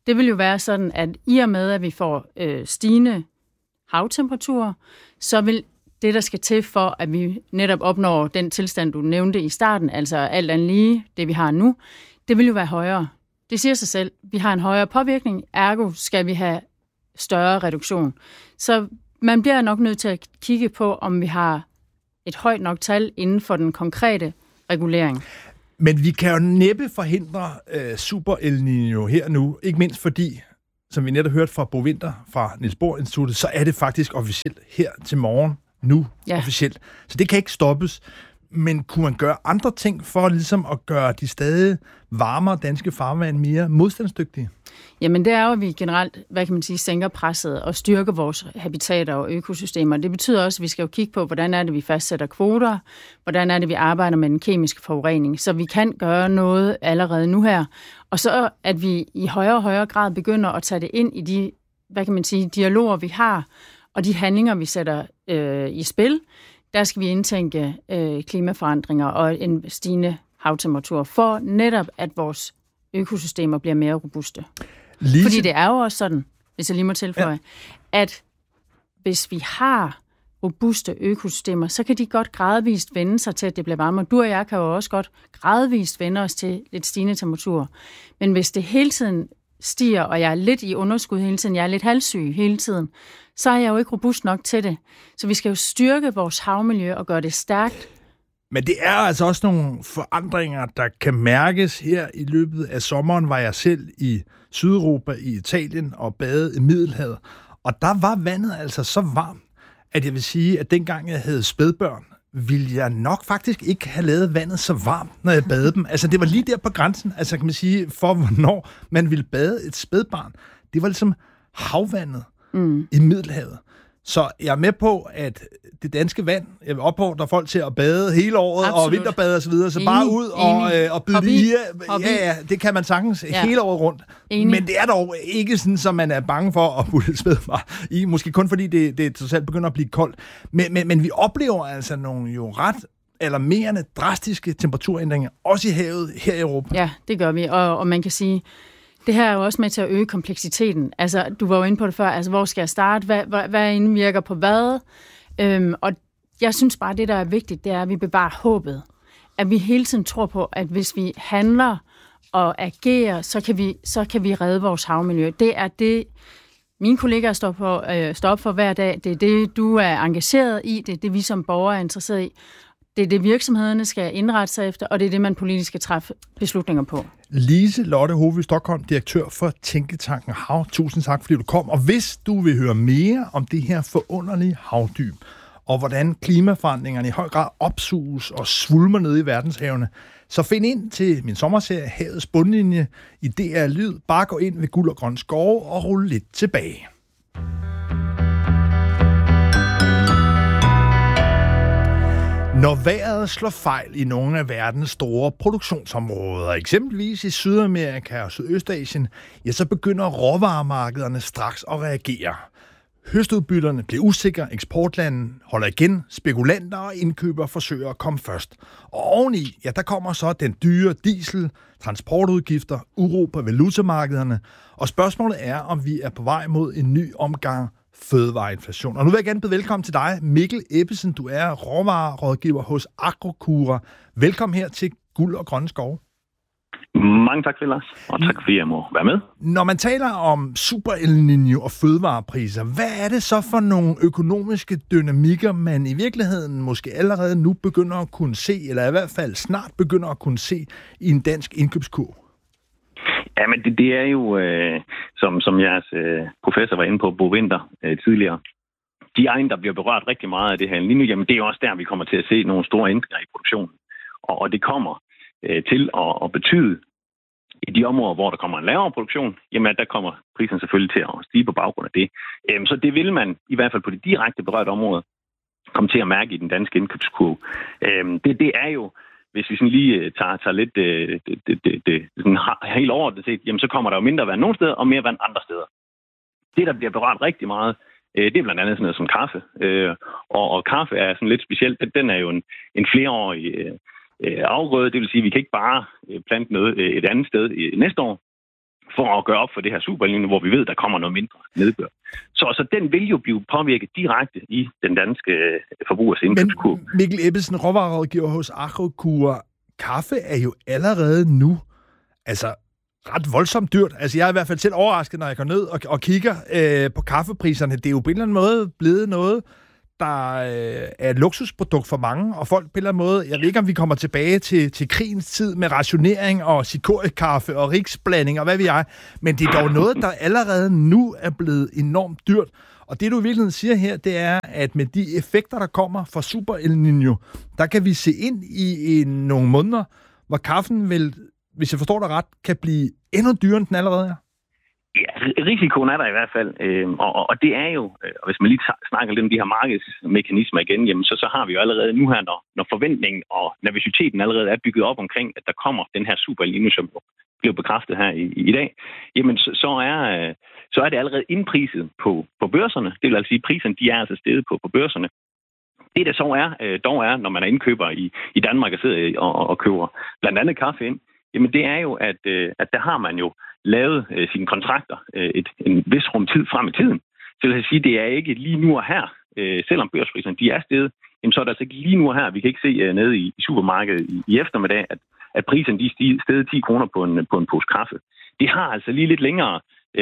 det vil jo være sådan, at i og med, at vi får stigende havtemperaturer, så vil det, der skal til for, at vi netop opnår den tilstand, du nævnte i starten, altså alt andet lige, det vi har nu, det vil jo være højere. Det siger sig selv. Vi har en højere påvirkning, ergo skal vi have større reduktion. Så man bliver nok nødt til at kigge på, om vi har et højt nok tal inden for den konkrete regulering. Men vi kan jo næppe forhindre Super El Niño her nu, ikke mindst fordi, som vi netop hørte fra Bo Winther fra Niels Bohr Instituttet, så er det faktisk officielt her til morgen, nu officielt. Så det kan ikke stoppes. Men kunne man gøre andre ting for ligesom at gøre de stadig varmere danske farvand mere modstandsdygtige? Jamen det er jo, at vi generelt, sænker presset og styrker vores habitater og økosystemer. Det betyder også, at vi skal jo kigge på, hvordan er det, vi fastsætter kvoter, hvordan er det, vi arbejder med den kemiske forurening, så vi kan gøre noget allerede nu her. Og så at vi i højere og højere grad begynder at tage det ind i de, dialoger, vi har, og de handlinger, vi sætter i spil. Der skal vi indtænke klimaforandringer og en stigende havtemperatur for netop, at vores økosystemer bliver mere robuste. Fordi det er jo også sådan, hvis jeg lige må tilføje, at hvis vi har robuste økosystemer, så kan de godt gradvist vende sig til, at det bliver varmere. Du og jeg kan jo også godt gradvist vende os til lidt stigende temperatur. Men hvis det hele tiden stiger, og jeg er lidt i underskud hele tiden, jeg er lidt halvsyg hele tiden, så er jeg jo ikke robust nok til det. Så vi skal jo styrke vores havmiljø og gøre det stærkt. Men det er altså også nogle forandringer, der kan mærkes her i løbet af sommeren. Var jeg selv i Sydeuropa, i Italien og badede i Middelhavet. Og der var vandet altså så varmt, at jeg vil sige, at dengang jeg havde spædbørn, ville jeg nok faktisk ikke have lavet vandet så varmt, når jeg badede dem. Altså det var lige der på grænsen, altså kan man sige, for hvornår man ville bade et spædbarn. Det var ligesom havvandet i Middelhavet. Så jeg er med på, at det danske vand, jeg vil opfordre folk til at bade hele året, absolut, og vinterbade og så videre, så bare ud og byde det i. Ja, det kan man sagtens hele året rundt. Enig. Men det er dog ikke sådan, så man er bange for at putte et spædbarn i. Måske kun fordi det totalt begynder at blive koldt. Men vi oplever altså nogle jo ret alarmerende, drastiske temperaturændringer, også i havet her i Europa. Ja, det gør vi. Og man kan sige, det her er jo også med til at øge kompleksiteten. Altså, du var jo inde på det før. Altså, hvor skal jeg starte? Hvad indvirker på hvad? Og jeg synes bare, det der er vigtigt, det er, at vi bevarer håbet. At vi hele tiden tror på, at hvis vi handler og agerer, så kan vi redde vores havmiljø. Det er det, mine kollegaer står op for hver dag. Det er det, du er engageret i. Det er det, vi som borgere er interesseret i. Det er det, virksomhederne skal indrette sig efter, og det er det, man politisk skal træffe beslutninger på. Lise Lotte Hoved Stockholm, direktør for Tænketanken Hav. Tusind tak, fordi du kom. Og hvis du vil høre mere om det her forunderlige havdyb, og hvordan klimaforandringerne i høj grad opsuges og svulmer ned i verdenshavene, så find ind til min sommerserie Havets Bundlinje i DR Lyd. Bare gå ind ved Guld og Grøn Skove og rulle lidt tilbage. Når vejret slår fejl i nogle af verdens store produktionsområder, eksempelvis i Sydamerika og Sydøstasien, ja, så begynder råvaremarkederne straks at reagere. Høstudbytterne bliver usikre, eksportlandene holder igen, spekulanter og indkøbere forsøger at komme først. Og oveni, ja, der kommer så den dyre diesel, transportudgifter, uro på valutamarkederne, og spørgsmålet er, om vi er på vej mod en ny omgang fødevareinflation. Og nu vil jeg gerne byde velkommen til dig, Mikkel Ebbesen. Du er råvarerådgiver hos Agrokura. Velkommen her til Guld og Grønne Skove. Mange tak, Lars, og tak fordi jeg må være med. Når man taler om Super El Niño og fødevarepriser, hvad er det så for nogle økonomiske dynamikker, man i virkeligheden måske allerede nu begynder at kunne se, eller i hvert fald snart begynder at kunne se i en dansk indkøbskurv? Ja, men det er jo, som jeres professor var inde på, Bo Winther tidligere, de egne, der bliver berørt rigtig meget af det her lige nu, jamen det er jo også der, vi kommer til at se nogle store ændringer i produktionen. Og det kommer til at betyde, i de områder, hvor der kommer en lavere produktion, jamen der kommer prisen selvfølgelig til at stige på baggrund af det. Så det vil man, i hvert fald på de direkte berørte områder, komme til at mærke i den danske indkøbskurve. Det er jo, hvis vi sådan lige tager lidt sådan helt overordnet set, jamen så kommer der jo mindre vand nogle steder, og mere vand andre steder. Det, der bliver berørt rigtig meget, det er blandt andet sådan noget som kaffe. Og kaffe er sådan lidt specielt. Den er jo en flereårig afgrøde. Det vil sige, at vi kan ikke bare plante noget et andet sted næste år. for at gøre op for det her superlignende, hvor vi ved, der kommer noget mindre nedbør. Så den vil jo blive påvirket direkte i den danske forbrugers indkøbskurve. Men Mikkel Ebbesen, råvarerådgiver hos Agrokura, kaffe er jo allerede nu ret voldsomt dyrt. Altså, jeg er i hvert fald selv overrasket, når jeg går ned og kigger på kaffepriserne. Det er jo på en eller anden måde blevet noget, der er et luksusprodukt for mange, og folk på en eller anden måde, jeg ved ikke, om vi kommer tilbage til krigens tid med rationering og cikorikaffe og rigsblanding og hvad ved jeg, men det er dog noget, der allerede nu er blevet enormt dyrt. Og det, du i virkeligheden siger her, det er, at med de effekter, der kommer fra Super El Niño, der kan vi se ind i nogle måneder, hvor kaffen vil, hvis jeg forstår dig ret, kan blive endnu dyrere, end den allerede er. Ja, risikoen er der i hvert fald, og det er jo, og hvis man lige snakker lidt om de her markedsmekanismer igen, jamen så har vi jo allerede nu her, når forventningen og nervøsiteten allerede er bygget op omkring, at der kommer den her super linje, som blev bekræftet her i dag, jamen så er det allerede indpriset på børserne. Det vil altså sige, at priserne de er altså steget på børserne. Det der så dog er, når man er indkøber i Danmark og sidder og køber blandt andet kaffe ind, jamen det er jo, at der har man jo lavet sine kontrakter en vis rum tid frem i tiden. Så det vil sige, det er ikke lige nu og her, selvom børspriserne de er steget, jamen så er det altså ikke lige nu og her. Vi kan ikke se nede i supermarkedet i eftermiddag, at priserne de er steget 10 kroner på en pose kaffe. Det har altså lige lidt længere,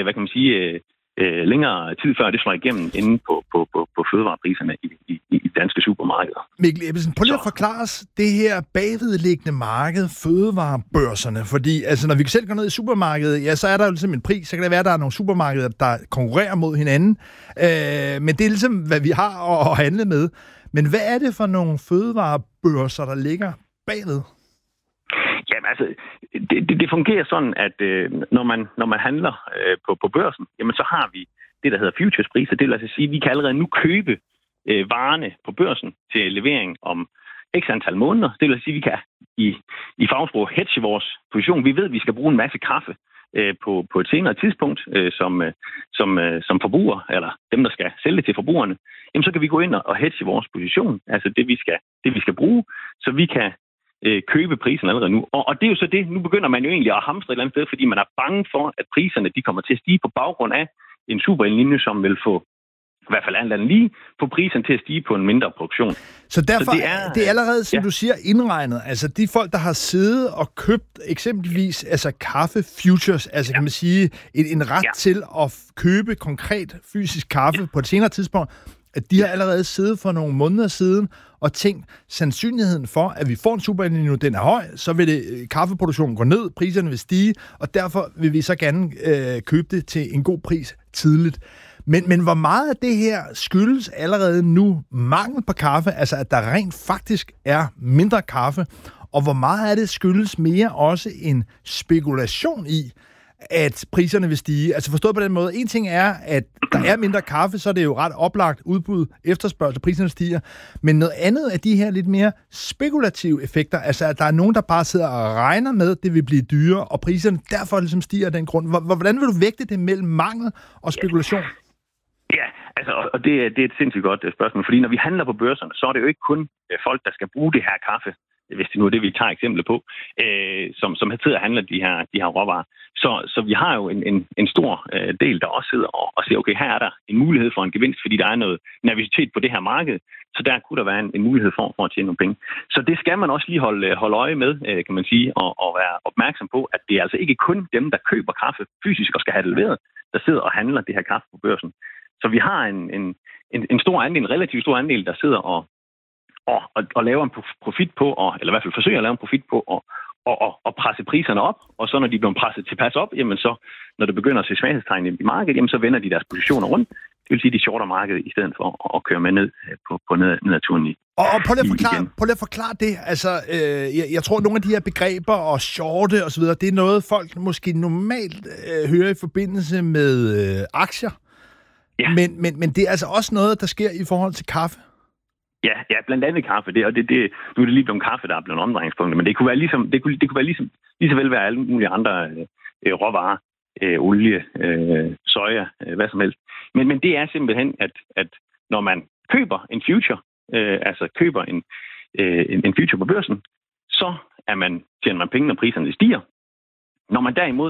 længere tid før det slår igennem inde på fødevarepriserne i danske supermarkeder. Mikkel Ebbesen, prøv lige at forklare os det her bagvedliggende marked, fødevarebørserne, fordi altså, når vi selv går ned i supermarkedet, ja, så er der jo ligesom en pris, så kan det være, at der er nogle supermarkeder, der konkurrerer mod hinanden, men det er ligesom, hvad vi har at handle med. Men hvad er det for nogle fødevarebørser, der ligger bagved? Jamen altså, det fungerer sådan, at når man handler på børsen, jamen så har vi det, der hedder futurespriser. Det vil altså sige, at vi kan allerede nu købe varerne på børsen til levering om x antal måneder. Det vil altså sige, at vi kan i fagsprog hedge vores position. Vi ved, at vi skal bruge en masse kaffe på et senere tidspunkt som forbruger, eller dem, der skal sælge til forbrugerne. Jamen så kan vi gå ind og hedge vores position, altså det vi skal bruge, så vi kan købe prisen allerede nu. Og det er jo så det, nu begynder man jo egentlig at hamstre et eller andet sted, fordi man er bange for, at priserne de kommer til at stige på baggrund af en super linje, som vil få i hvert fald alt andet lige, få priserne til at stige på en mindre produktion. Så derfor det er allerede, som du siger, indregnet. Altså de folk, der har siddet og købt eksempelvis kaffe futures, altså kan man sige, en ret til at købe konkret fysisk kaffe på et senere tidspunkt, at de har allerede siddet for nogle måneder siden og tænkt, sandsynligheden for, at vi får en super El Niño, den er høj, så vil kaffeproduktionen gå ned, priserne vil stige, og derfor vil vi så gerne købe det til en god pris tidligt. Men hvor meget af det her skyldes allerede nu mangel på kaffe, altså at der rent faktisk er mindre kaffe, og hvor meget af det skyldes mere også en spekulation i, at priserne vil stige. Altså forstået på den måde, en ting er, at der er mindre kaffe, så er det jo ret oplagt udbud, efterspørgsel, priserne stiger. Men noget andet af de her lidt mere spekulative effekter, altså at der er nogen, der bare sidder og regner med, at det vil blive dyrere, og priserne derfor ligesom stiger af den grund. Hvordan vil du vægte det mellem mangel og spekulation? Ja, altså, og det er et sindssygt godt spørgsmål, fordi når vi handler på børserne, så er det jo ikke kun folk, der skal bruge det her kaffe, hvis det nu er det, vi tager eksempler på, som sidder og handler de her råvarer. Så vi har jo en stor del, der også sidder og siger, okay, her er der en mulighed for en gevinst, fordi der er noget nervøsitet på det her marked, så der kunne der være en mulighed for at tjene nogle penge. Så det skal man også lige holde øje med, kan man sige, og være opmærksom på, at det er altså ikke kun dem, der køber kaffe fysisk og skal have det leveret, der sidder og handler det her kaffe på børsen. Så vi har en stor andel, en relativt stor andel, der sidder og laver en profit på, eller i hvert fald forsøger at lave en profit på, og presse priserne op, og så når de bliver presset tilpas op, jamen så, når det begynder at se svaghedstegn i markedet, jamen så vender de deres positioner rundt. Det vil sige, de shorter markedet i stedet for at køre med ned på nedturen i. Og prøv lige at forklare det. Altså, jeg tror, at nogle af de her begreber og shorte og så videre, det er noget, folk måske normalt hører i forbindelse med aktier. Ja. Men det er altså også noget, der sker i forhold til kaffe. Ja, blandt andet kaffe. Nu er det lige blevet kaffe, der er blevet omdrejningspunkter, men det kunne være lige så vel være alle mulige andre råvarer, olie, soja, hvad som helst. Men det er simpelthen, at når man køber en future, køber en future på børsen, så tjener man penge, når priserne stiger. Når man derimod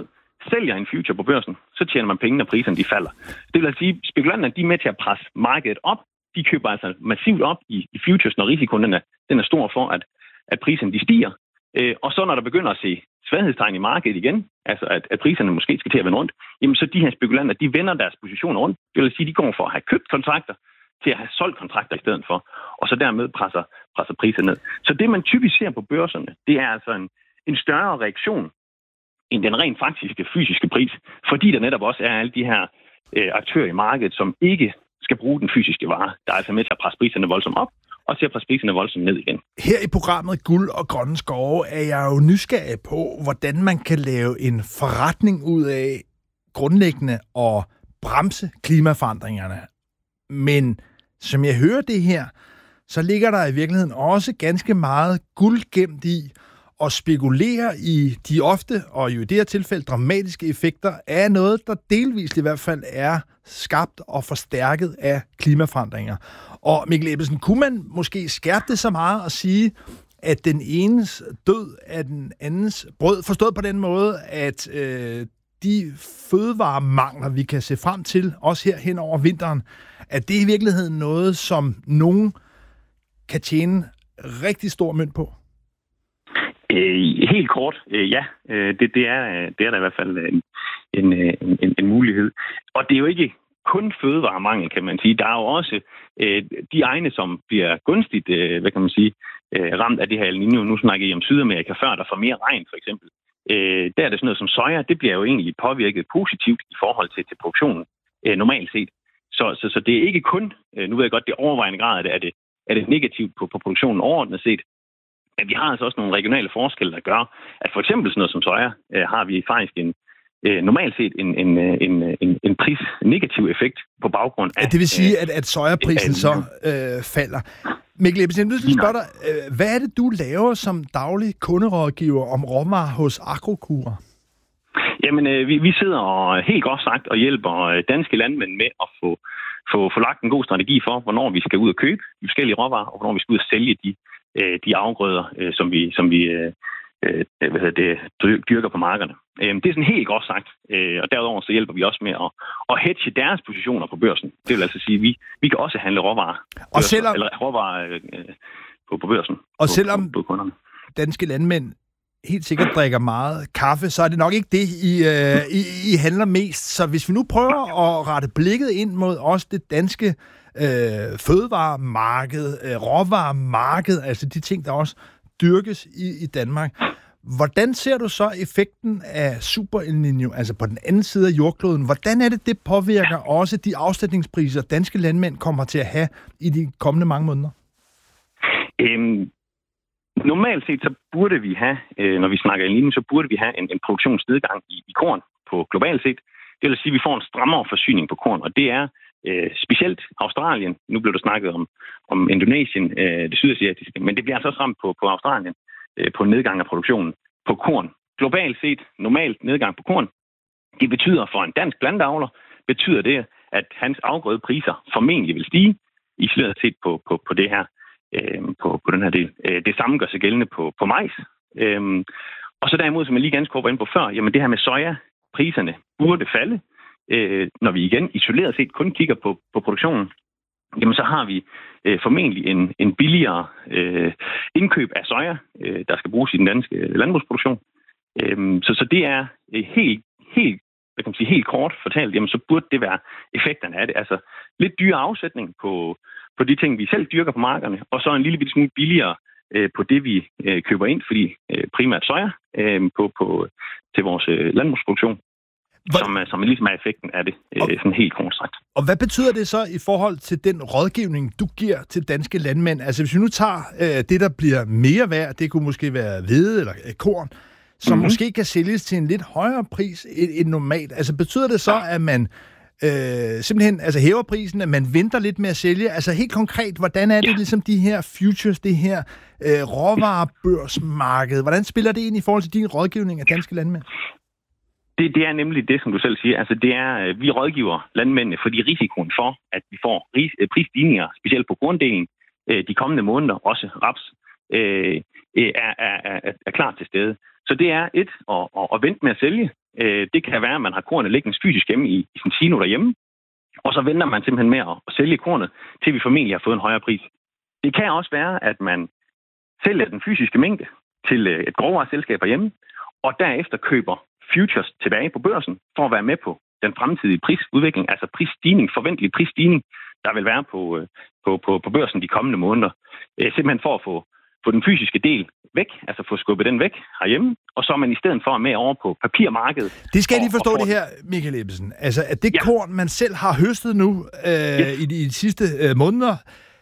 sælger en future på børsen, så tjener man penge, når priserne de falder. Det vil sige, spekulanterne de er med til at presse markedet op. De køber altså massivt op i futures, når risikoen den er stor for, at priserne de stiger. Og så når der begynder at se svaghedstegn i markedet igen, altså at priserne måske skal til at vende rundt, jamen så de her spekulanter, de vender deres positioner rundt. Det vil sige, de går for at have købt kontrakter til at have solgt kontrakter i stedet for, og så dermed presser priser ned. Så det, man typisk ser på børserne, det er altså en større reaktion end den rent faktiske fysiske pris, fordi der netop også er alle de her aktører i markedet, som ikke skal bruge den fysiske vare, der er altså med til at presse priserne voldsomt op, og til at presse priserne voldsomt ned igen. Her i programmet Guld og Grønne Skove er jeg jo nysgerrig på, hvordan man kan lave en forretning ud af grundlæggende at bremse klimaforandringerne. Men som jeg hører det her, så ligger der i virkeligheden også ganske meget guld gemt i at spekulere i de ofte, og jo i det her tilfælde dramatiske effekter af noget, der delvist i hvert fald er skabt og forstærket af klimaforandringer. Og Mikkel Ebbesen, kunne man måske skærpe det så meget og sige, at den enes død er den andens brød, forstået på den måde, at de fødevaremangler, vi kan se frem til, også her hen over vinteren, at det er i virkeligheden noget, som nogen kan tjene rigtig stor mønt på? Helt kort, ja. Det er der i hvert fald en mulighed. Og det er jo ikke kun fødevaremangel, kan man sige. Der er jo også de egne, som bliver gunstigt, ramt af det her El Niño. Nu snakker I om Sydamerika før, der får mere regn, for eksempel. Der er det sådan noget som soja, det bliver jo egentlig påvirket positivt i forhold til produktionen, normalt set. Så det er ikke kun, nu ved jeg godt, det overvejende grad er det negativt på produktionen overordnet set. Men vi har altså også nogle regionale forskelle, der gør, at for eksempel sådan noget som soja, har vi faktisk normalt set en prisnegativ effekt på baggrund af... Det vil sige, at sojaprisen så falder. Mikkel Ebbesen, jeg vil spørge dig, hvad er det, du laver som daglig kunderådgiver om råvarer hos Agrokura? Jamen, vi sidder og helt godt sagt og hjælper danske landmænd med at få lagt en god strategi for, hvornår vi skal ud og købe de forskellige råvarer, og hvornår vi skal ud og sælge de afgrøder, som vi dyrker på markerne. Det er sådan helt godt sagt. Og derudover så hjælper vi også med at hedge deres positioner på børsen. Det vil altså sige, at vi kan også handle råvarer, på børsen. Og selvom på kunderne. Danske landmænd helt sikkert drikker meget kaffe, så er det nok ikke det, I handler mest. Så hvis vi nu prøver at rette blikket ind mod også det danske fødevaremarked, råvaremarked, altså de ting, der også dyrkes i Danmark. Hvordan ser du så effekten af Super El Niño, altså på den anden side af jordkloden? Hvordan er det påvirker også de afsætningspriser, danske landmænd kommer til at have i de kommende mange måneder? Normalt set, så burde vi have, når vi snakker El Niño, så burde vi have en produktionsnedgang i korn på globalt set. Det vil sige, at vi får en strammere forsyning på korn, og det er specielt Australien. Nu blev der snakket om Indonesien, det sydasiatiske, men det bliver altså også ramt på Australien på en nedgang af produktionen på korn. Globalt set, normalt nedgang på korn. Det betyder for en dansk plantavler, betyder det, at hans afgrødepriser formentlig vil stige, isoleret set på det her, på den her del. Det samme gør sig gældende på majs. Og så derimod, som jeg lige ganske kort var inde på før, jamen det her med soja, priserne burde falde. Når vi igen isoleret set kun kigger på produktionen, jamen så har vi formentlig en billigere indkøb af soja, der skal bruges i den danske landbrugsproduktion. Så det er helt kort fortalt, jamen så burde det være effekterne af det. Altså lidt dyre afsætning på de ting, vi selv dyrker på markerne, og så en lille bitte smule billigere på det, vi køber ind, fordi primært soja til vores landbrugsproduktion. Som ligesom er effekten af det, sådan helt kort sagt. Og hvad betyder det så i forhold til den rådgivning, du giver til danske landmænd? Altså hvis vi nu tager det, der bliver mere værd, det kunne måske være hvede eller korn, som måske kan sælges til en lidt højere pris end normalt. Altså betyder det så, at man simpelthen hæver prisen, at man venter lidt med at sælge? Altså helt konkret, hvordan er det ligesom de her futures, det her råvarebørsmarked? Hvordan spiller det ind i forhold til din rådgivning af danske landmænd? Det er nemlig det, som du selv siger. Altså, det er, vi rådgiver landmændene, fordi risikoen for, at vi får prisstigninger, specielt på korndelen, de kommende måneder, også raps, er klart til stede. Så det er at vente med at sælge, Det kan være, at man har kornet liggende fysisk hjemme i sin silo derhjemme, og så venter man simpelthen med at sælge kornet, til vi formentlig har fået en højere pris. Det kan også være, at man sælger den fysiske mængde til et grovvareselskab hjemme, og derefter køber futures tilbage på børsen for at være med på den fremtidige prisudvikling, altså prisstigning, forventelig prisstigning, der vil være på børsen de kommende måneder. Simpelthen for at få den fysiske del væk, altså få skubbet den væk herhjemme, og så er man i stedet for med over på papirmarkedet. Det skal jeg lige forstå det her, Michael Ebbesen. Altså, at det korn, man selv har høstet nu i de sidste måneder,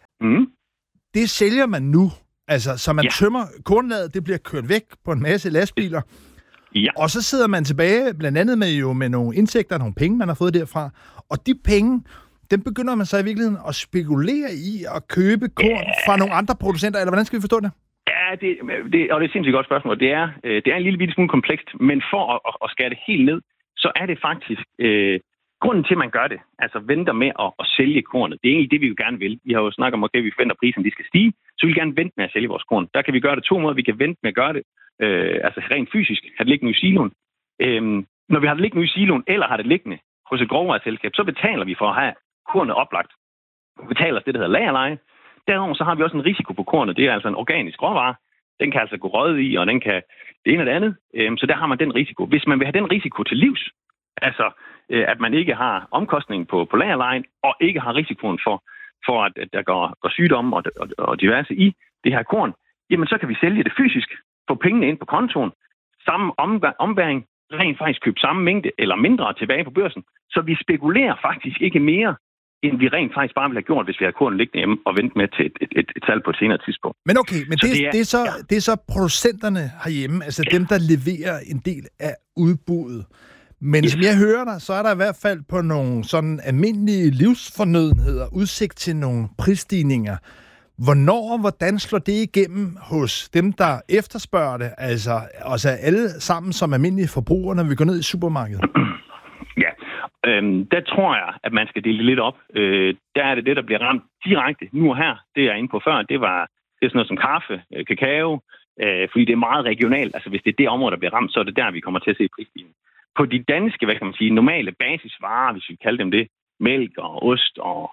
det sælger man nu. Altså, så man tømmer kornlaget, det bliver kørt væk på en masse lastbiler. Ja. Og så sidder man tilbage, blandt andet med nogle indtægter, nogle penge, man har fået derfra. Og de penge, dem begynder man så i virkeligheden at spekulere i at købe korn fra nogle andre producenter, eller hvordan skal vi forstå det? Ja, det er et sindssygt godt spørgsmål. Det er en lille bitte smule komplekst, men for at skære det helt ned, så er det faktisk grunden til, at man gør det, altså venter med at sælge kornet. Det er egentlig det, vi jo gerne vil. Vi har jo snakket om, at vi forventer, at prisen de skal stige, så vi vil gerne vente med at sælge vores korn. Der kan vi gøre det 2 måder. Vi kan vente med at gøre det, altså rent fysisk, have det liggende i siloen. Når vi har det liggende i siloen, eller har det liggende hos et grovvareselskab, så betaler vi for at have kornet oplagt. Vi betaler det, der hedder lagerleje. Derudover så har vi også en risiko på kornet. Det er altså en organisk råvare. Den kan altså gå rød i, og den kan det ene og det andet. Så der har man den risiko. Hvis man vil have den risiko til livs, altså at man ikke har omkostningen på lagerlejen, og ikke har risikoen for at der går sygdomme og diverse i det her korn, jamen så kan vi sælge det fysisk, få pengene ind på kontoen, samme ombæring, rent faktisk købe samme mængde eller mindre tilbage på børsen. Så vi spekulerer faktisk ikke mere, end vi rent faktisk bare ville have gjort, hvis vi havde korn liggende hjemme og ventet med til et salg på et senere tidspunkt. Men okay, men det er så producenterne herhjemme, altså dem, der leverer en del af udbuddet. Men som jeg hører dig, så er der i hvert fald på nogle sådan almindelige livsfornødenheder udsigt til nogle prisstigninger. Hvornår og hvordan slår det igennem hos dem, der efterspørger det? Altså alle sammen som almindelige forbrugere, når vi går ned i supermarkedet? Ja, der tror jeg, at man skal dele lidt op. Der er det, der bliver ramt direkte nu og her. Det jeg er inde på før, det er sådan noget som kaffe, kakao, fordi det er meget regionalt. Altså hvis det er det område, der bliver ramt, så er det der, vi kommer til at se prisstigning. På de danske, hvad kan man sige, normale basisvarer, hvis vi kalder dem det, mælk og ost og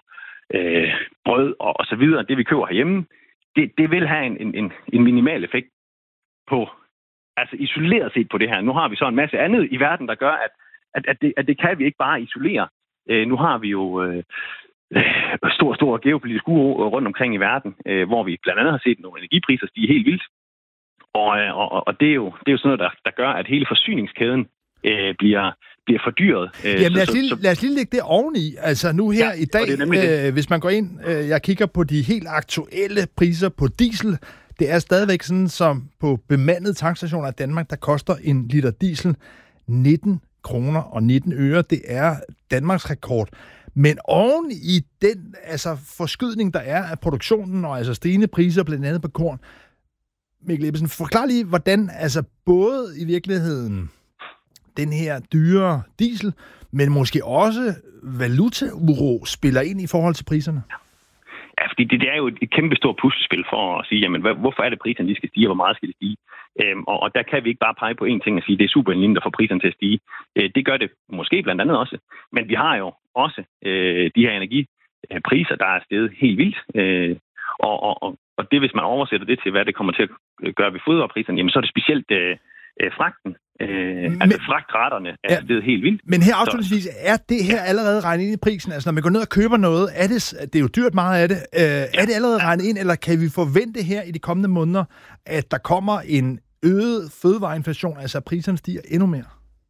brød og så videre, det vi køber herhjemme, det vil have en minimal effekt på, altså isoleret set på det her. Nu har vi så en masse andet i verden, der gør, at det kan vi ikke bare isolere. Nu har vi jo stor geopolitisk uro rundt omkring i verden, hvor vi blandt andet har set nogle energipriser stige helt vildt. Og det er jo sådan noget, der gør, at hele forsyningskæden bliver fordyret. Jamen lad os lige lægge det oveni. Altså nu her i dag, hvis man går ind, jeg kigger på de helt aktuelle priser på diesel, det er stadigvæk sådan, som på bemandede tankstationer i Danmark, der koster en liter diesel 19 kroner og 19 øre. Det er Danmarks rekord. Men oven i den forskydning, der er af produktionen, og altså stigende priser, blandt andet på korn, Mikkel Ebbesen, forklar lige, hvordan både i virkeligheden den her dyre diesel, men måske også valutauro spiller ind i forhold til priserne? Ja, fordi det er jo et kæmpe stort puslespil for at sige, jamen, hvorfor er det priserne, de skal stige, og hvor meget skal det stige? Og der kan vi ikke bare pege på én ting og sige, det er superlinjen, der får priserne til at stige. Det gør det måske blandt andet også. Men vi har jo også de her energipriser, der er steget helt vildt. Og det, hvis man oversætter det til, hvad det kommer til at gøre ved fødevarepriserne, jamen så er det specielt fragten. Fragtraterne er steget helt vildt. Men her afslutningsvis, er det her allerede regnet ind i prisen? Altså når man går ned og køber noget, det er jo dyrt meget af det, er det allerede regnet ind, eller kan vi forvente her i de kommende måneder, at der kommer en øget fødevareinflation, altså priserne stiger endnu mere?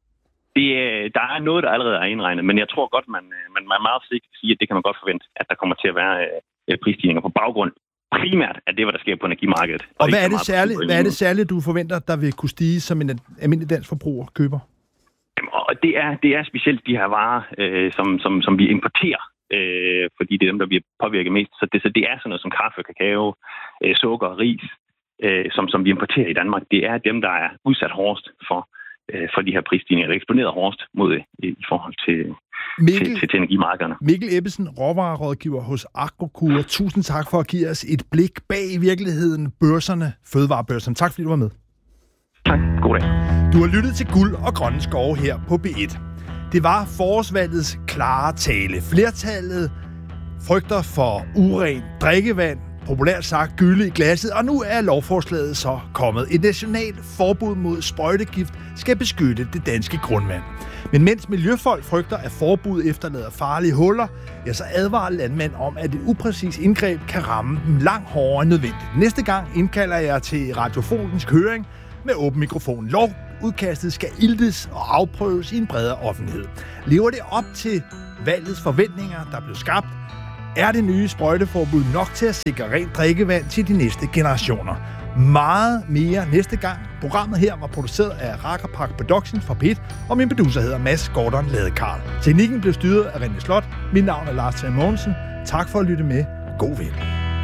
Der er noget, der allerede er indregnet, men jeg tror godt, man meget sikkert sige, at det kan man godt forvente, at der kommer til at være prisstigninger på baggrund primært af det, hvad der sker på energimarkedet. Og hvad er det særligt, du forventer, der vil kunne stige, som en almindelig dansk forbruger køber? Og det er specielt de her varer, som vi importerer, fordi det er dem, der bliver påvirket mest. Så det er sådan noget som kaffe, kakao, sukker og ris, som vi importerer i Danmark. Det er dem, der er udsat hårdest for de her prisstigninger, eller eksponeret hårdest mod i forhold til energimarkederne. Mikkel Ebbesen, råvarerådgiver hos Agrokura. Tusind tak for at give os et blik bag i virkeligheden, børserne, fødevarebørserne. Tak fordi du var med. Tak. God dag. Du har lyttet til Guld og Grønne Skove her på B1. Det var forårsvalgets klare tale. Flertallet frygter for uren drikkevand, populært sagt gylde i glasset, og nu er lovforslaget så kommet. Et nationalt forbud mod sprøjtegift skal beskytte det danske grundvand. Men mens miljøfolk frygter, at forbuddet efterlader farlige huller, ja, så advarer landmænd om, at et upræcist indgreb kan ramme dem langt hårdere end nødvendigt. Næste gang indkalder jeg til radiofonisk høring med åben mikrofon. Lovudkastet skal iltes og afprøves i en bredere offentlighed. Lever det op til valgets forventninger, der blev skabt? Er det nye sprøjteforbud nok til at sikre rent drikkevand til de næste generationer? Meget mere næste gang. Programmet her var produceret af Rakkerpark Production fra P1, og min producer hedder Mads Gordon Ladekarl. Teknikken blev styret af René Slot. Mit navn er Lars Trier Mogensen. Tak for at lytte med. God vind.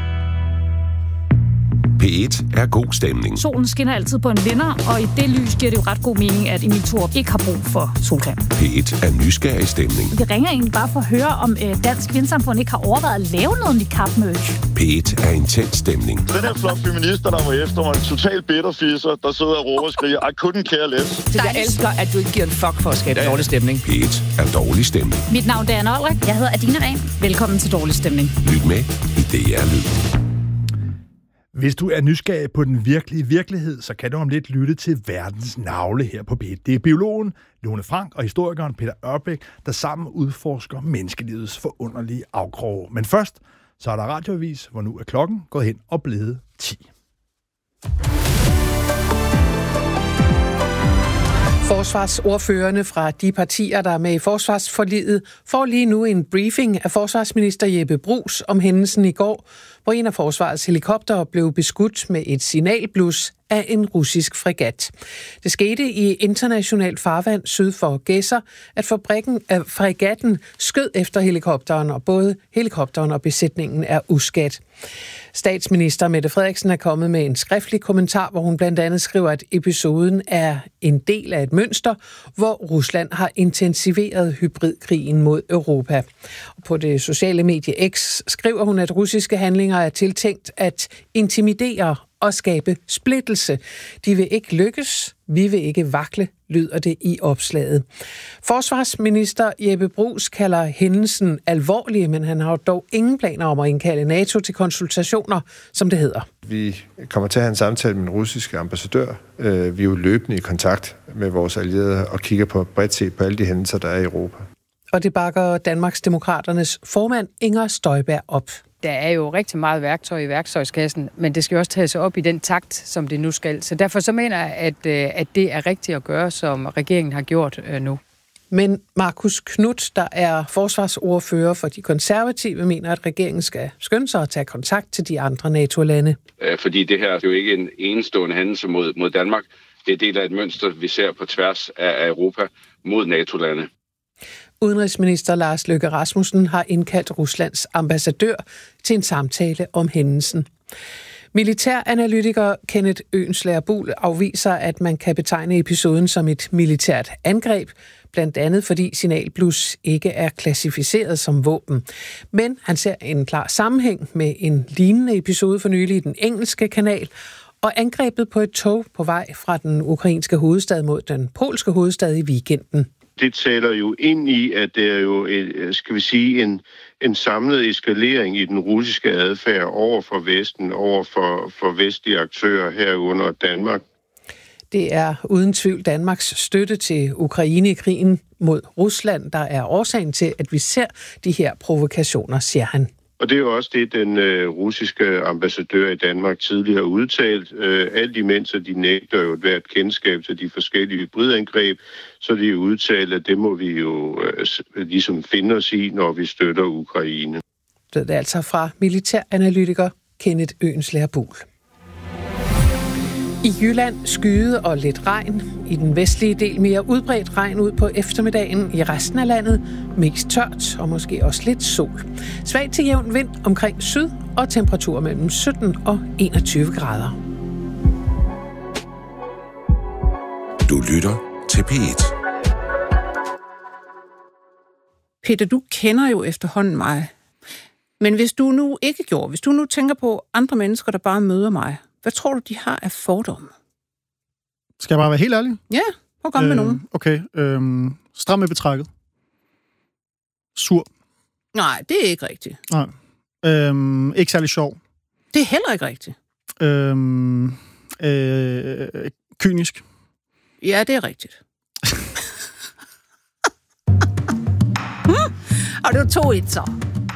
P1 er god stemning. Solen skinner altid på en vinder, og i det lys giver det jo ret god mening, at Emil Thorup ikke har brug for solcreme. P1 er nysgerrig stemning. Vi ringer egentlig bare for at høre, om Dansk Vindsamfund ikke har overvejet at lave noget niqab-merch. P1 er intens stemning. Den her flok feminister, der var efter mig, en total bitterfisser, der sidder og råber og skriger, I couldn't care less. Jeg elsker, at du ikke giver en fuck for at skabe dårlig stemning. P1 er dårlig stemning. Mit navn er Anna Olrik. Jeg hedder Adina Rehn. Velkommen til Dårlig Stemning. Lyt med i DR Lyd. Hvis du er nysgerrig på den virkelige virkelighed, så kan du om lidt lytte til Verdens Navle her på B1. Det er biologen Lone Frank og historikeren Peter Ørbæk, der sammen udforsker menneskelivets forunderlige afkroge. Men først, så er der radioavis, hvor nu er klokken gået hen og blevet 10. Forsvarsordførerne fra de partier, der er med i forsvarsforliget, får lige nu en briefing af forsvarsminister Jeppe Bruus om hændelsen i går, hvor en af forsvarets helikoptere blev beskudt med et signalblus af en russisk fregat. Det skete i internationalt farvand syd for Gedser, at fregatten skød efter helikopteren, og både helikopteren og besætningen er uskadt. Statsminister Mette Frederiksen er kommet med en skriftlig kommentar, hvor hun blandt andet skriver, at episoden er en del af et mønster, hvor Rusland har intensiveret hybridkrigen mod Europa. Og på det sociale medie X skriver hun, at russiske handlinger er tiltænkt at intimidere og skabe splittelse. De vil ikke lykkes, vi vil ikke vakle, lyder det i opslaget. Forsvarsminister Jeppe Bruus kalder hændelsen alvorlig, men han har dog ingen planer om at indkalde NATO til konsultationer, som det hedder. Vi kommer til at have en samtale med den russiske ambassadør. Vi er jo løbende i kontakt med vores allierede og kigger på bredt set på alle de hændelser, der er i Europa. Og det bakker Danmarks Demokraternes formand Inger Støjberg op. Der er jo rigtig meget værktøj i værktøjskassen, men det skal jo også tages op i den takt, som det nu skal. Så derfor så mener jeg, at det er rigtigt at gøre, som regeringen har gjort nu. Men Marcus Knuth, der er forsvarsordfører for de konservative, mener, at regeringen skal skynde sig at tage kontakt til de andre NATO-lande. Fordi det her er jo ikke en enestående hændelse mod Danmark. Det er del af et mønster, vi ser på tværs af Europa mod NATO-lande. Udenrigsminister Lars Løkke Rasmussen har indkaldt Ruslands ambassadør til en samtale om hændelsen. Militæranalytiker Kenneth Øenslager-Buhl afviser, at man kan betegne episoden som et militært angreb, blandt andet fordi signalblus ikke er klassificeret som våben. Men han ser en klar sammenhæng med en lignende episode for nylig i den engelske kanal, og angrebet på et tog på vej fra den ukrainske hovedstad mod den polske hovedstad i weekenden. Det taler jo ind i, at det er jo, skal vi sige, en samlet eskalering i den russiske adfærd over for Vesten, over for vestlige aktører herunder Danmark. Det er uden tvivl Danmarks støtte til Ukraine i krigen mod Rusland, der er årsagen til, at vi ser de her provokationer, siger han. Og det er jo også det, den russiske ambassadør i Danmark tidligere har udtalt. Alt imens, at de nægter jo et hvert kendskab til de forskellige hybridangreb, så de udtalt, at det må vi jo ligesom finde os i, når vi støtter Ukraine. Det er altså fra militæranalytiker Kenneth Øenslager-Buhl. I Jylland skyde og lidt regn. I den vestlige del mere udbredt regn ud på eftermiddagen. I resten af landet mest tørt og måske også lidt sol. Svag til jævn vind omkring syd og temperatur mellem 17 og 21 grader. Du lytter til P1. Peter, du kender jo efterhånden mig. Men hvis du nu ikke gjorde, hvis du nu tænker på andre mennesker, der bare møder mig, hvad tror du, de har af fordomme? Skal jeg bare være helt ærlig? Ja, prøv at komme med nogen. Okay. Stram med betrækket. Sur. Nej, det er ikke rigtigt. Nej. Ikke særlig sjov. Det er heller ikke rigtigt. Kynisk. Ja, det er rigtigt. Og det var 2-1 så.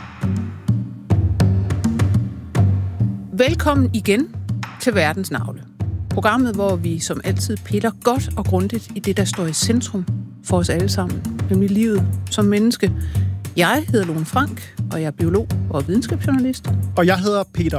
Velkommen igen til Verdens Navle. Programmet, hvor vi som altid piller godt og grundigt i det, der står i centrum for os alle sammen, nemlig livet som menneske. Jeg hedder Lone Frank, og jeg er biolog og videnskabsjournalist. Og jeg hedder Peter